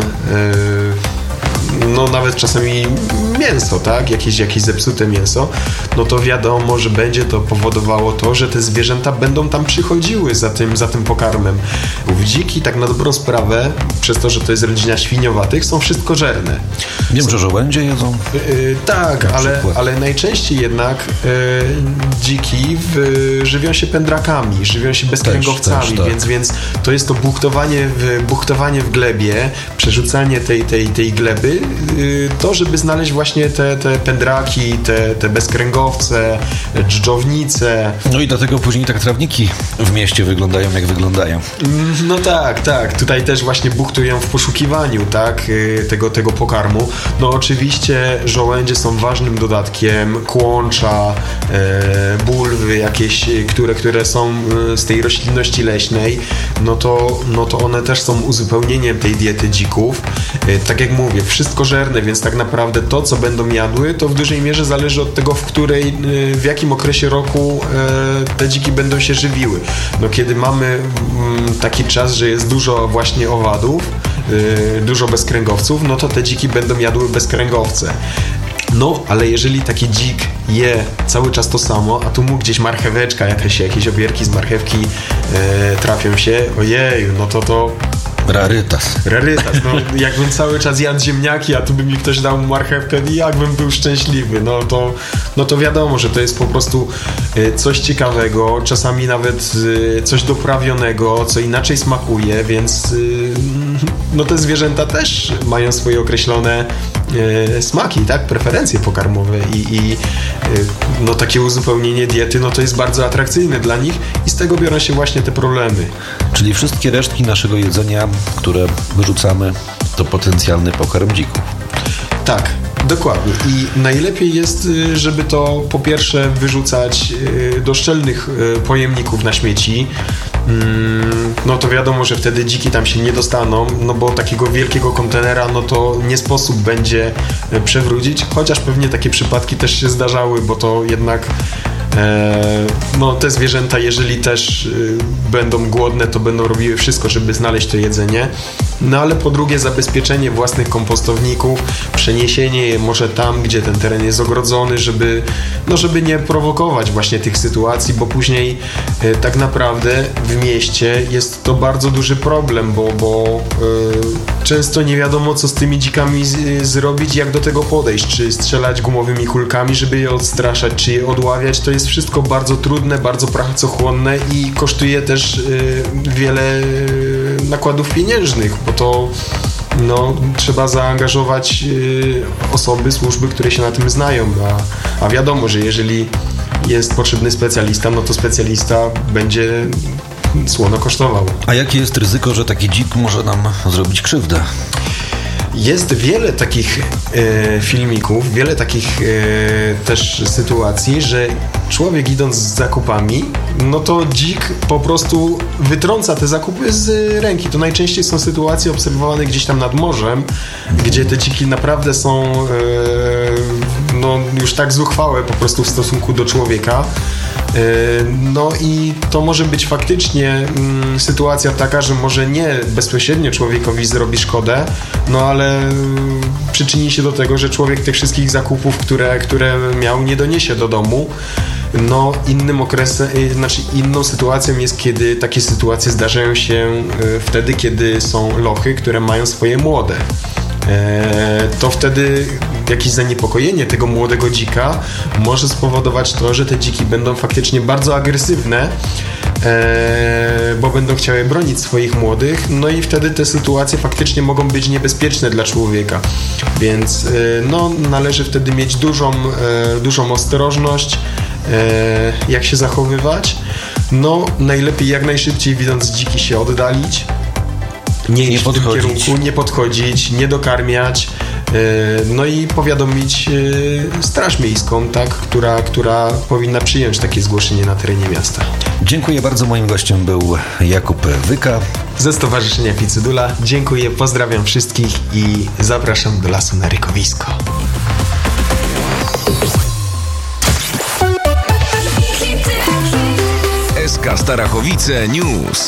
yy, no nawet czasami mięso, tak? Jakieś, jakieś zepsute mięso, no to wiadomo, że będzie to powodowało to, że te zwierzęta będą tam przychodziły za tym, za tym pokarmem. W dziki, tak na dobrą sprawę, przez to, że to jest rodzina świniowatych, są wszystkożerne. Wiem, że żołędzie jedzą. Yy, tak, ale, ale najczęściej jednak yy, dziki w, żywią się pędrakami, żywią się bezkręgowcami, też, też, tak. więc, więc to jest to buchtowanie w, buchtowanie w glebie, przerzucanie tej, tej, tej gleby, yy, to, żeby znaleźć właśnie te, te pędraki, te, te bezkręgowce, dżdżownice. No i dlatego później tak trawniki w mieście wyglądają, jak wyglądają. No tak, tak. Tutaj też właśnie buchtują w poszukiwaniu, tak, tego, tego pokarmu. No oczywiście żołędzie są ważnym dodatkiem, kłącza, e, bulwy jakieś, które, które są z tej roślinności leśnej, no to, no to one też są uzupełnieniem tej diety dzików. E, tak jak mówię, wszystko żerne, więc tak naprawdę to, co będą jadły, to w dużej mierze zależy od tego, w której, w jakim okresie roku e, te dziki będą się żywiły. No kiedy mamy m, taki czas, że jest dużo właśnie owadów, e, dużo bezkręgowców, no to te dziki będą jadły bezkręgowce. No, ale jeżeli taki dzik je cały czas to samo, a tu mu gdzieś marcheweczka, jakieś, jakieś obierki z marchewki e, trafią się, ojeju, no to to Rarytas. Rarytas, no jakbym cały czas jadł ziemniaki, a tu by mi ktoś dał marchewkę i jakbym był szczęśliwy, no to, no to wiadomo, że to jest po prostu coś ciekawego, czasami nawet coś doprawionego, co inaczej smakuje, więc no te zwierzęta też mają swoje określone e, smaki, tak, preferencje pokarmowe i, i e, no takie uzupełnienie diety, no to jest bardzo atrakcyjne dla nich i z tego biorą się właśnie te problemy. Czyli wszystkie resztki naszego jedzenia, które wyrzucamy, to potencjalny pokarm dzików. Tak, dokładnie. I najlepiej jest, żeby to po pierwsze wyrzucać do szczelnych pojemników na śmieci. No to wiadomo, że wtedy dziki tam się nie dostaną, no bo takiego wielkiego kontenera, no to nie sposób będzie przewrócić, chociaż pewnie takie przypadki też się zdarzały, bo to jednak no te zwierzęta, jeżeli też będą głodne, to będą robiły wszystko, żeby znaleźć to jedzenie. No ale po drugie zabezpieczenie własnych kompostowników, przeniesienie je może tam, gdzie ten teren jest ogrodzony, żeby, no żeby nie prowokować właśnie tych sytuacji, bo później e, tak naprawdę w mieście jest to bardzo duży problem, bo, bo e, często nie wiadomo, co z tymi dzikami z, zrobić, jak do tego podejść, czy strzelać gumowymi kulkami, żeby je odstraszać, czy je odławiać. To jest wszystko bardzo trudne, bardzo pracochłonne i kosztuje też e, wiele e, nakładów pieniężnych, bo to no, trzeba zaangażować y, osoby, służby, które się na tym znają, a, a wiadomo, że jeżeli jest potrzebny specjalista, no to specjalista będzie słono kosztował. A jakie jest ryzyko, że taki dzik może nam zrobić krzywdę? Jest wiele takich e, filmików, wiele takich e, też sytuacji, że człowiek idąc z zakupami, no to dzik po prostu wytrąca te zakupy z ręki. To najczęściej są sytuacje obserwowane gdzieś tam nad morzem, gdzie te dziki naprawdę są e, no już tak zuchwałe po prostu w stosunku do człowieka. No i to może być faktycznie mm, sytuacja taka, że może nie bezpośrednio człowiekowi zrobi szkodę, no ale przyczyni się do tego, że człowiek tych wszystkich zakupów, które, które miał, nie doniesie do domu. No innym okresem, znaczy inną sytuacją jest, kiedy takie sytuacje zdarzają się wtedy, kiedy są lochy, które mają swoje młode. To wtedy jakieś zaniepokojenie tego młodego dzika może spowodować to, że te dziki będą faktycznie bardzo agresywne, bo będą chciały bronić swoich młodych, no i wtedy te sytuacje faktycznie mogą być niebezpieczne dla człowieka, więc no, należy wtedy mieć dużą, dużą ostrożność, jak się zachowywać. No najlepiej jak najszybciej, widząc dziki, się oddalić. Nie iść w tym kierunku, nie podchodzić, nie dokarmiać, yy, no i powiadomić yy, Straż Miejską, tak, która, która powinna przyjąć takie zgłoszenie na terenie miasta. Dziękuję bardzo. Moim gościem był Jakub Wyka ze Stowarzyszenia Picydula. Dziękuję, pozdrawiam wszystkich i zapraszam do lasu na rykowisko. S K Starachowice News.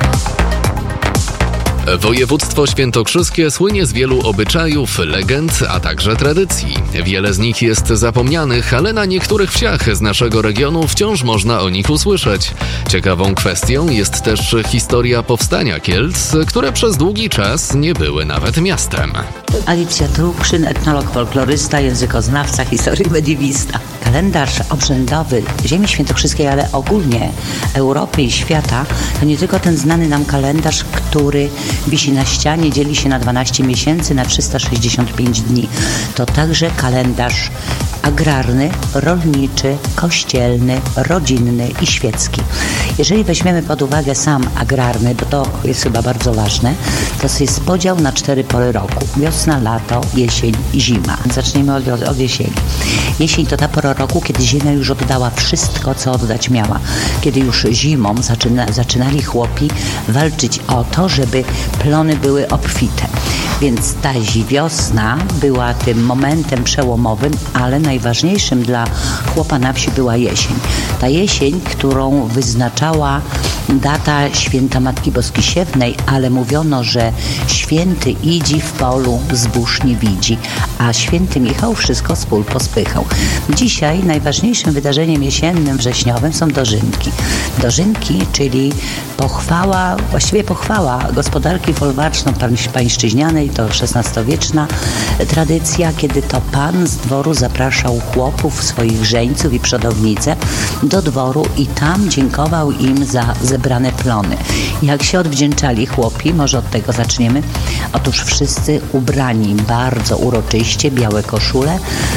Województwo świętokrzyskie słynie z wielu obyczajów, legend, a także tradycji. Wiele z nich jest zapomnianych, ale na niektórych wsiach z naszego regionu wciąż można o nich usłyszeć. Ciekawą kwestią jest też historia powstania Kielc, które przez długi czas nie były nawet miastem. Alicja Trukrzyn, etnolog, folklorysta, językoznawca, historyk, mediewista. Kalendarz obrzędowy ziemi świętokrzyskiej, ale ogólnie Europy i świata, to nie tylko ten znany nam kalendarz, który wisi na ścianie, dzieli się na dwanaście miesięcy, na trzysta sześćdziesiąt pięć dni. To także kalendarz agrarny, rolniczy, kościelny, rodzinny i świecki. Jeżeli weźmiemy pod uwagę sam agrarny, bo to jest chyba bardzo ważne, to jest podział na cztery pory roku. Wiosna, lato, jesień i zima. Zaczniemy od, od jesieni. Jesień to ta pora roku, kiedy ziemia już oddała wszystko, co oddać miała. Kiedy już zimą zaczyna, zaczynali chłopi walczyć o to, żeby plony były obfite. Więc ta wiosna była tym momentem przełomowym, ale najważniejszym dla chłopa na wsi była jesień. Ta jesień, którą wyznaczała data święta Matki Boskisiewnej, ale mówiono, że święty idzi w polu, zbóż nie widzi, a święty Michał wszystko z pól pospychał. Dzisiaj najważniejszym wydarzeniem jesiennym, wrześniowym są dożynki. Dożynki, czyli pochwała, właściwie pochwała gospodarki folwarczno-pańszczyźnianej, to szesnastowieczna tradycja, kiedy to pan z dworu zaprasza zapraszał chłopów, swoich żeńców i przodownice do dworu i tam dziękował im za zebrane plony. Jak się odwdzięczali chłopi, może od tego zaczniemy, otóż wszyscy ubrani bardzo uroczyście, białe koszule,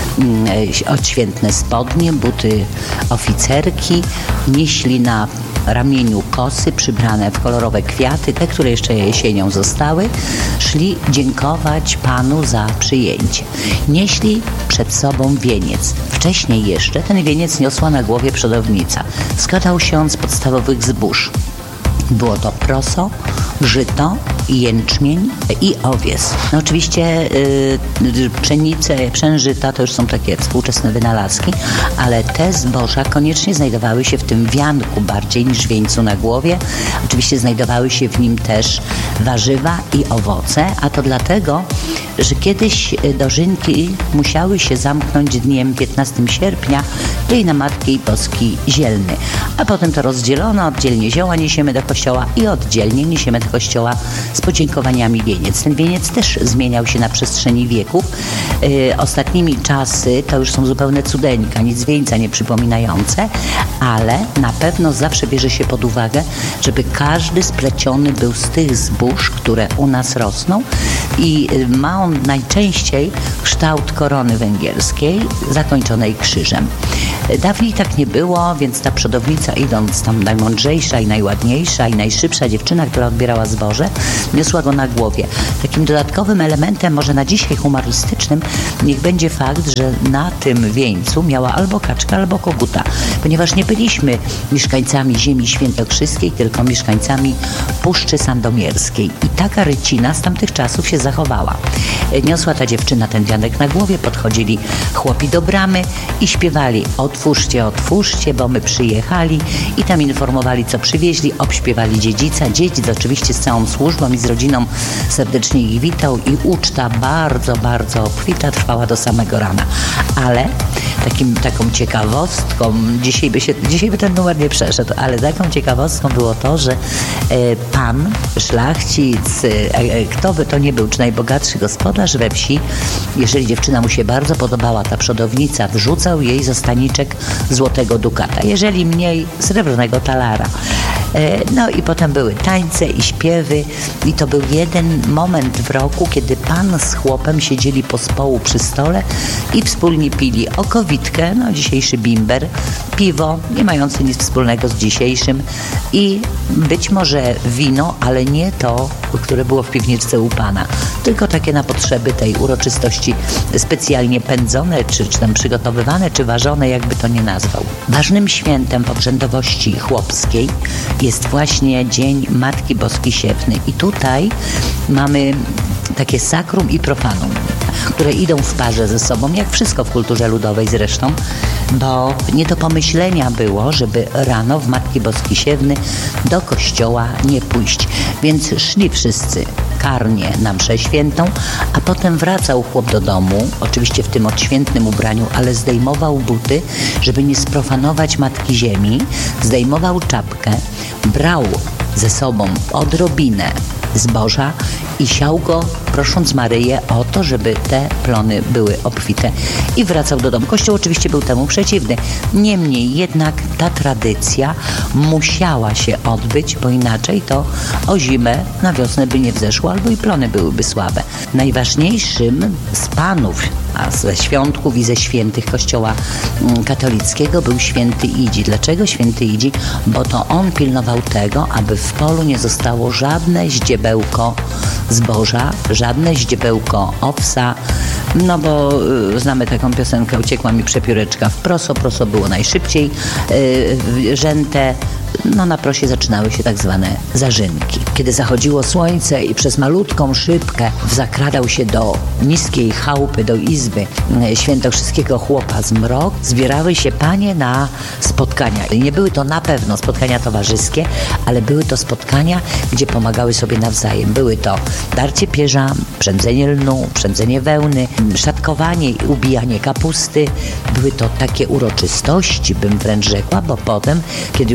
odświętne spodnie, buty oficerki, nieśli na ramieniu kosy przybrane w kolorowe kwiaty, te, które jeszcze jesienią zostały, szli dziękować Panu za przyjęcie. Nieśli przed sobą wieniec. Wcześniej jeszcze ten wieniec niosła na głowie przodownica. Składał się on z podstawowych zbóż. Było to proso, żyto, jęczmień i owies. No oczywiście yy, pszenice, pszeniżyta to już są takie współczesne wynalazki, ale te zboża koniecznie znajdowały się w tym wianku bardziej niż wieńcu na głowie. Oczywiście znajdowały się w nim też warzywa i owoce, a to dlatego, że kiedyś dożynki musiały się zamknąć dniem piętnastego sierpnia, jej na Matki Boskiej Zielny. A potem to rozdzielono, oddzielnie zioła niesiemy do kościoła i oddzielnie niesiemy do kościoła z podziękowaniami wieniec. Ten wieniec też zmieniał się na przestrzeni wieków. Yy, ostatnimi czasy to już są zupełne cudeńka, nic wieńca nie przypominające, ale na pewno zawsze bierze się pod uwagę, żeby każdy spleciony był z tych zbóż, które u nas rosną i ma on najczęściej kształt korony węgierskiej zakończonej krzyżem. Dawniej tak nie było, więc ta przodownica, idąc tam najmądrzejsza i najładniejsza i najszybsza dziewczyna, która odbierała zboże, niosła go na głowie. Takim dodatkowym elementem, może na dzisiaj humorystycznym, niech będzie fakt, że na tym wieńcu miała albo kaczka, albo koguta, ponieważ nie byliśmy mieszkańcami ziemi świętokrzyskiej, tylko mieszkańcami Puszczy Sandomierskiej. I taka rycina z tamtych czasów się zachowała. Niosła ta dziewczyna ten wianek na głowie, podchodzili chłopi do bramy i śpiewali: otwórzcie, otwórzcie, bo my przyjechali, i tam informowali, co przywieźli, obśpiewali dziedzica. Dziedzic oczywiście z całą służbą i z rodziną serdecznie ich witał i uczta bardzo, bardzo obfita trwała do samego rana. Ale takim, taką ciekawostką, dzisiaj by, się, dzisiaj by ten numer nie przeszedł, ale taką ciekawostką było to, że e, pan, szlachcic, e, kto by to nie był, czy najbogatszy gospodarz we wsi, jeżeli dziewczyna mu się bardzo podobała, ta przodownica, wrzucał jej za staniczek złotego dukata, jeżeli mniej srebrnego talara. No i potem były tańce i śpiewy i to był jeden moment w roku, kiedy pan z chłopem siedzieli pospołu przy stole i wspólnie pili okowitkę, no dzisiejszy bimber, piwo, nie mające nic wspólnego z dzisiejszym, i być może wino, ale nie to, które było w piwniczce u pana, tylko takie na potrzeby tej uroczystości specjalnie pędzone, czy, czy tam przygotowywane, czy ważone, jakby to nie nazwał. Ważnym świętem w obrzędowości chłopskiej jest właśnie Dzień Matki Boskiej Siewnej. I tutaj mamy takie sakrum i profanum, które idą w parze ze sobą, jak wszystko w kulturze ludowej zresztą, bo nie do pomyślenia było, żeby rano w Matki Boskiej Siewny do kościoła nie pójść. Więc szli wszyscy karnie na mszę świętą, a potem wracał chłop do domu, oczywiście w tym odświętnym ubraniu, ale zdejmował buty, żeby nie sprofanować Matki Ziemi, zdejmował czapkę, brał ze sobą odrobinę zboża i siał go, prosząc Maryję o to, żeby te plony były obfite, i wracał do domu. Kościół oczywiście był temu przeciwny. Niemniej jednak ta tradycja musiała się odbyć, bo inaczej to o zimę na wiosnę by nie wzeszło, albo i plony byłyby słabe. Najważniejszym z panów, a ze świątków i ze świętych Kościoła katolickiego był święty Idzi. Dlaczego święty Idzi? Bo to on pilnował tego, aby w polu nie zostało żadne zdziebełko zboża, żadne zdziebełko owsa, no bo y, znamy taką piosenkę: uciekła mi przepióreczka w proso, proso było najszybciej y, rzęte. No na prosie zaczynały się tak zwane zarzynki. Kiedy zachodziło słońce i przez malutką szybkę zakradał się do niskiej chałupy, do izby świętokrzyskiego chłopa zmrok, zbierały się panie na spotkania. I nie były to na pewno spotkania towarzyskie, ale były to spotkania, gdzie pomagały sobie nawzajem. Były to darcie pierza, przędzenie lnu, przędzenie wełny, szatkowanie i ubijanie kapusty. Były to takie uroczystości, bym wręcz rzekła, bo potem, kiedy już wydarły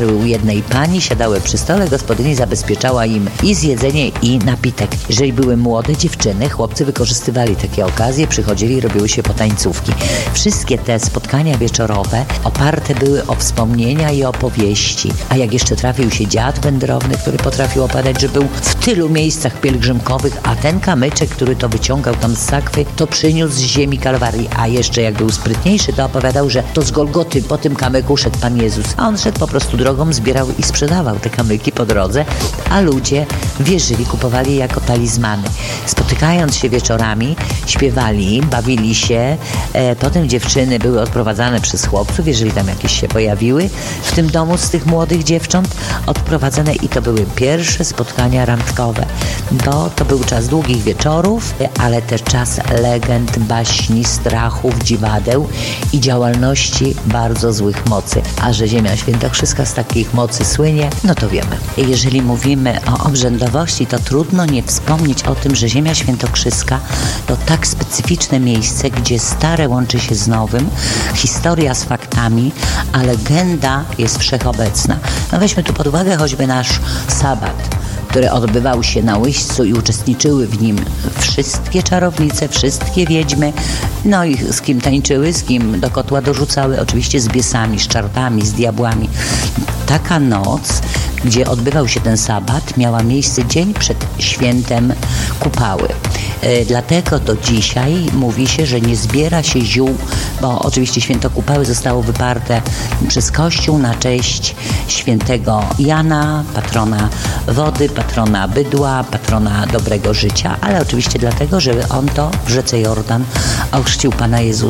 umarły u jednej pani, siadały przy stole, gospodyni zabezpieczała im i zjedzenie, i napitek. Jeżeli były młode dziewczyny, chłopcy wykorzystywali takie okazje, przychodzili, robiły się potańcówki. Wszystkie te spotkania wieczorowe oparte były o wspomnienia i opowieści. A jak jeszcze trafił się dziad wędrowny, który potrafił opowiadać, że był w tylu miejscach pielgrzymkowych, a ten kamyczek, który to wyciągał tam z sakwy, to przyniósł z ziemi Kalwarii. A jeszcze jak był sprytniejszy, to opowiadał, że to z Golgoty po tym kamyku szedł Pan Jezus. A on szedł po prostu drogą, zbierał i sprzedawał te kamyki po drodze, a ludzie wierzyli, kupowali jako talizmany. Spotykając się wieczorami, śpiewali, bawili się, e, potem dziewczyny były odprowadzane przez chłopców, jeżeli tam jakieś się pojawiły w tym domu z tych młodych dziewcząt, odprowadzane i to były pierwsze spotkania randkowe, bo to był czas długich wieczorów, ale też czas legend, baśni, strachów, dziwadeł i działalności bardzo złych mocy. A że ziemia świętokrzyska z takich mocy słynie, no to wiemy. Jeżeli mówimy o obrzędowości, to trudno nie wspomnieć o tym, że ziemia świętokrzyska to tak specyficzne miejsce, gdzie stare łączy się z nowym, historia z faktami, a legenda jest wszechobecna. No weźmy tu pod uwagę choćby nasz sabat, który odbywał się na Łyścu i uczestniczyły w nim wszystkie czarownice, wszystkie wiedźmy, no i z kim tańczyły, z kim do kotła dorzucały, oczywiście z biesami, z czartami, z diabłami. Taka noc, gdzie odbywał się ten sabat, miała miejsce dzień przed świętem Kupały. E, dlatego do dzisiaj mówi się, że nie zbiera się ziół, bo oczywiście święto Kupały zostało wyparte przez Kościół na cześć świętego Jana, patrona wody, patrona bydła, patrona dobrego życia, ale oczywiście dlatego, że on to w rzece Jordan ochrzcił Pana Jezusa.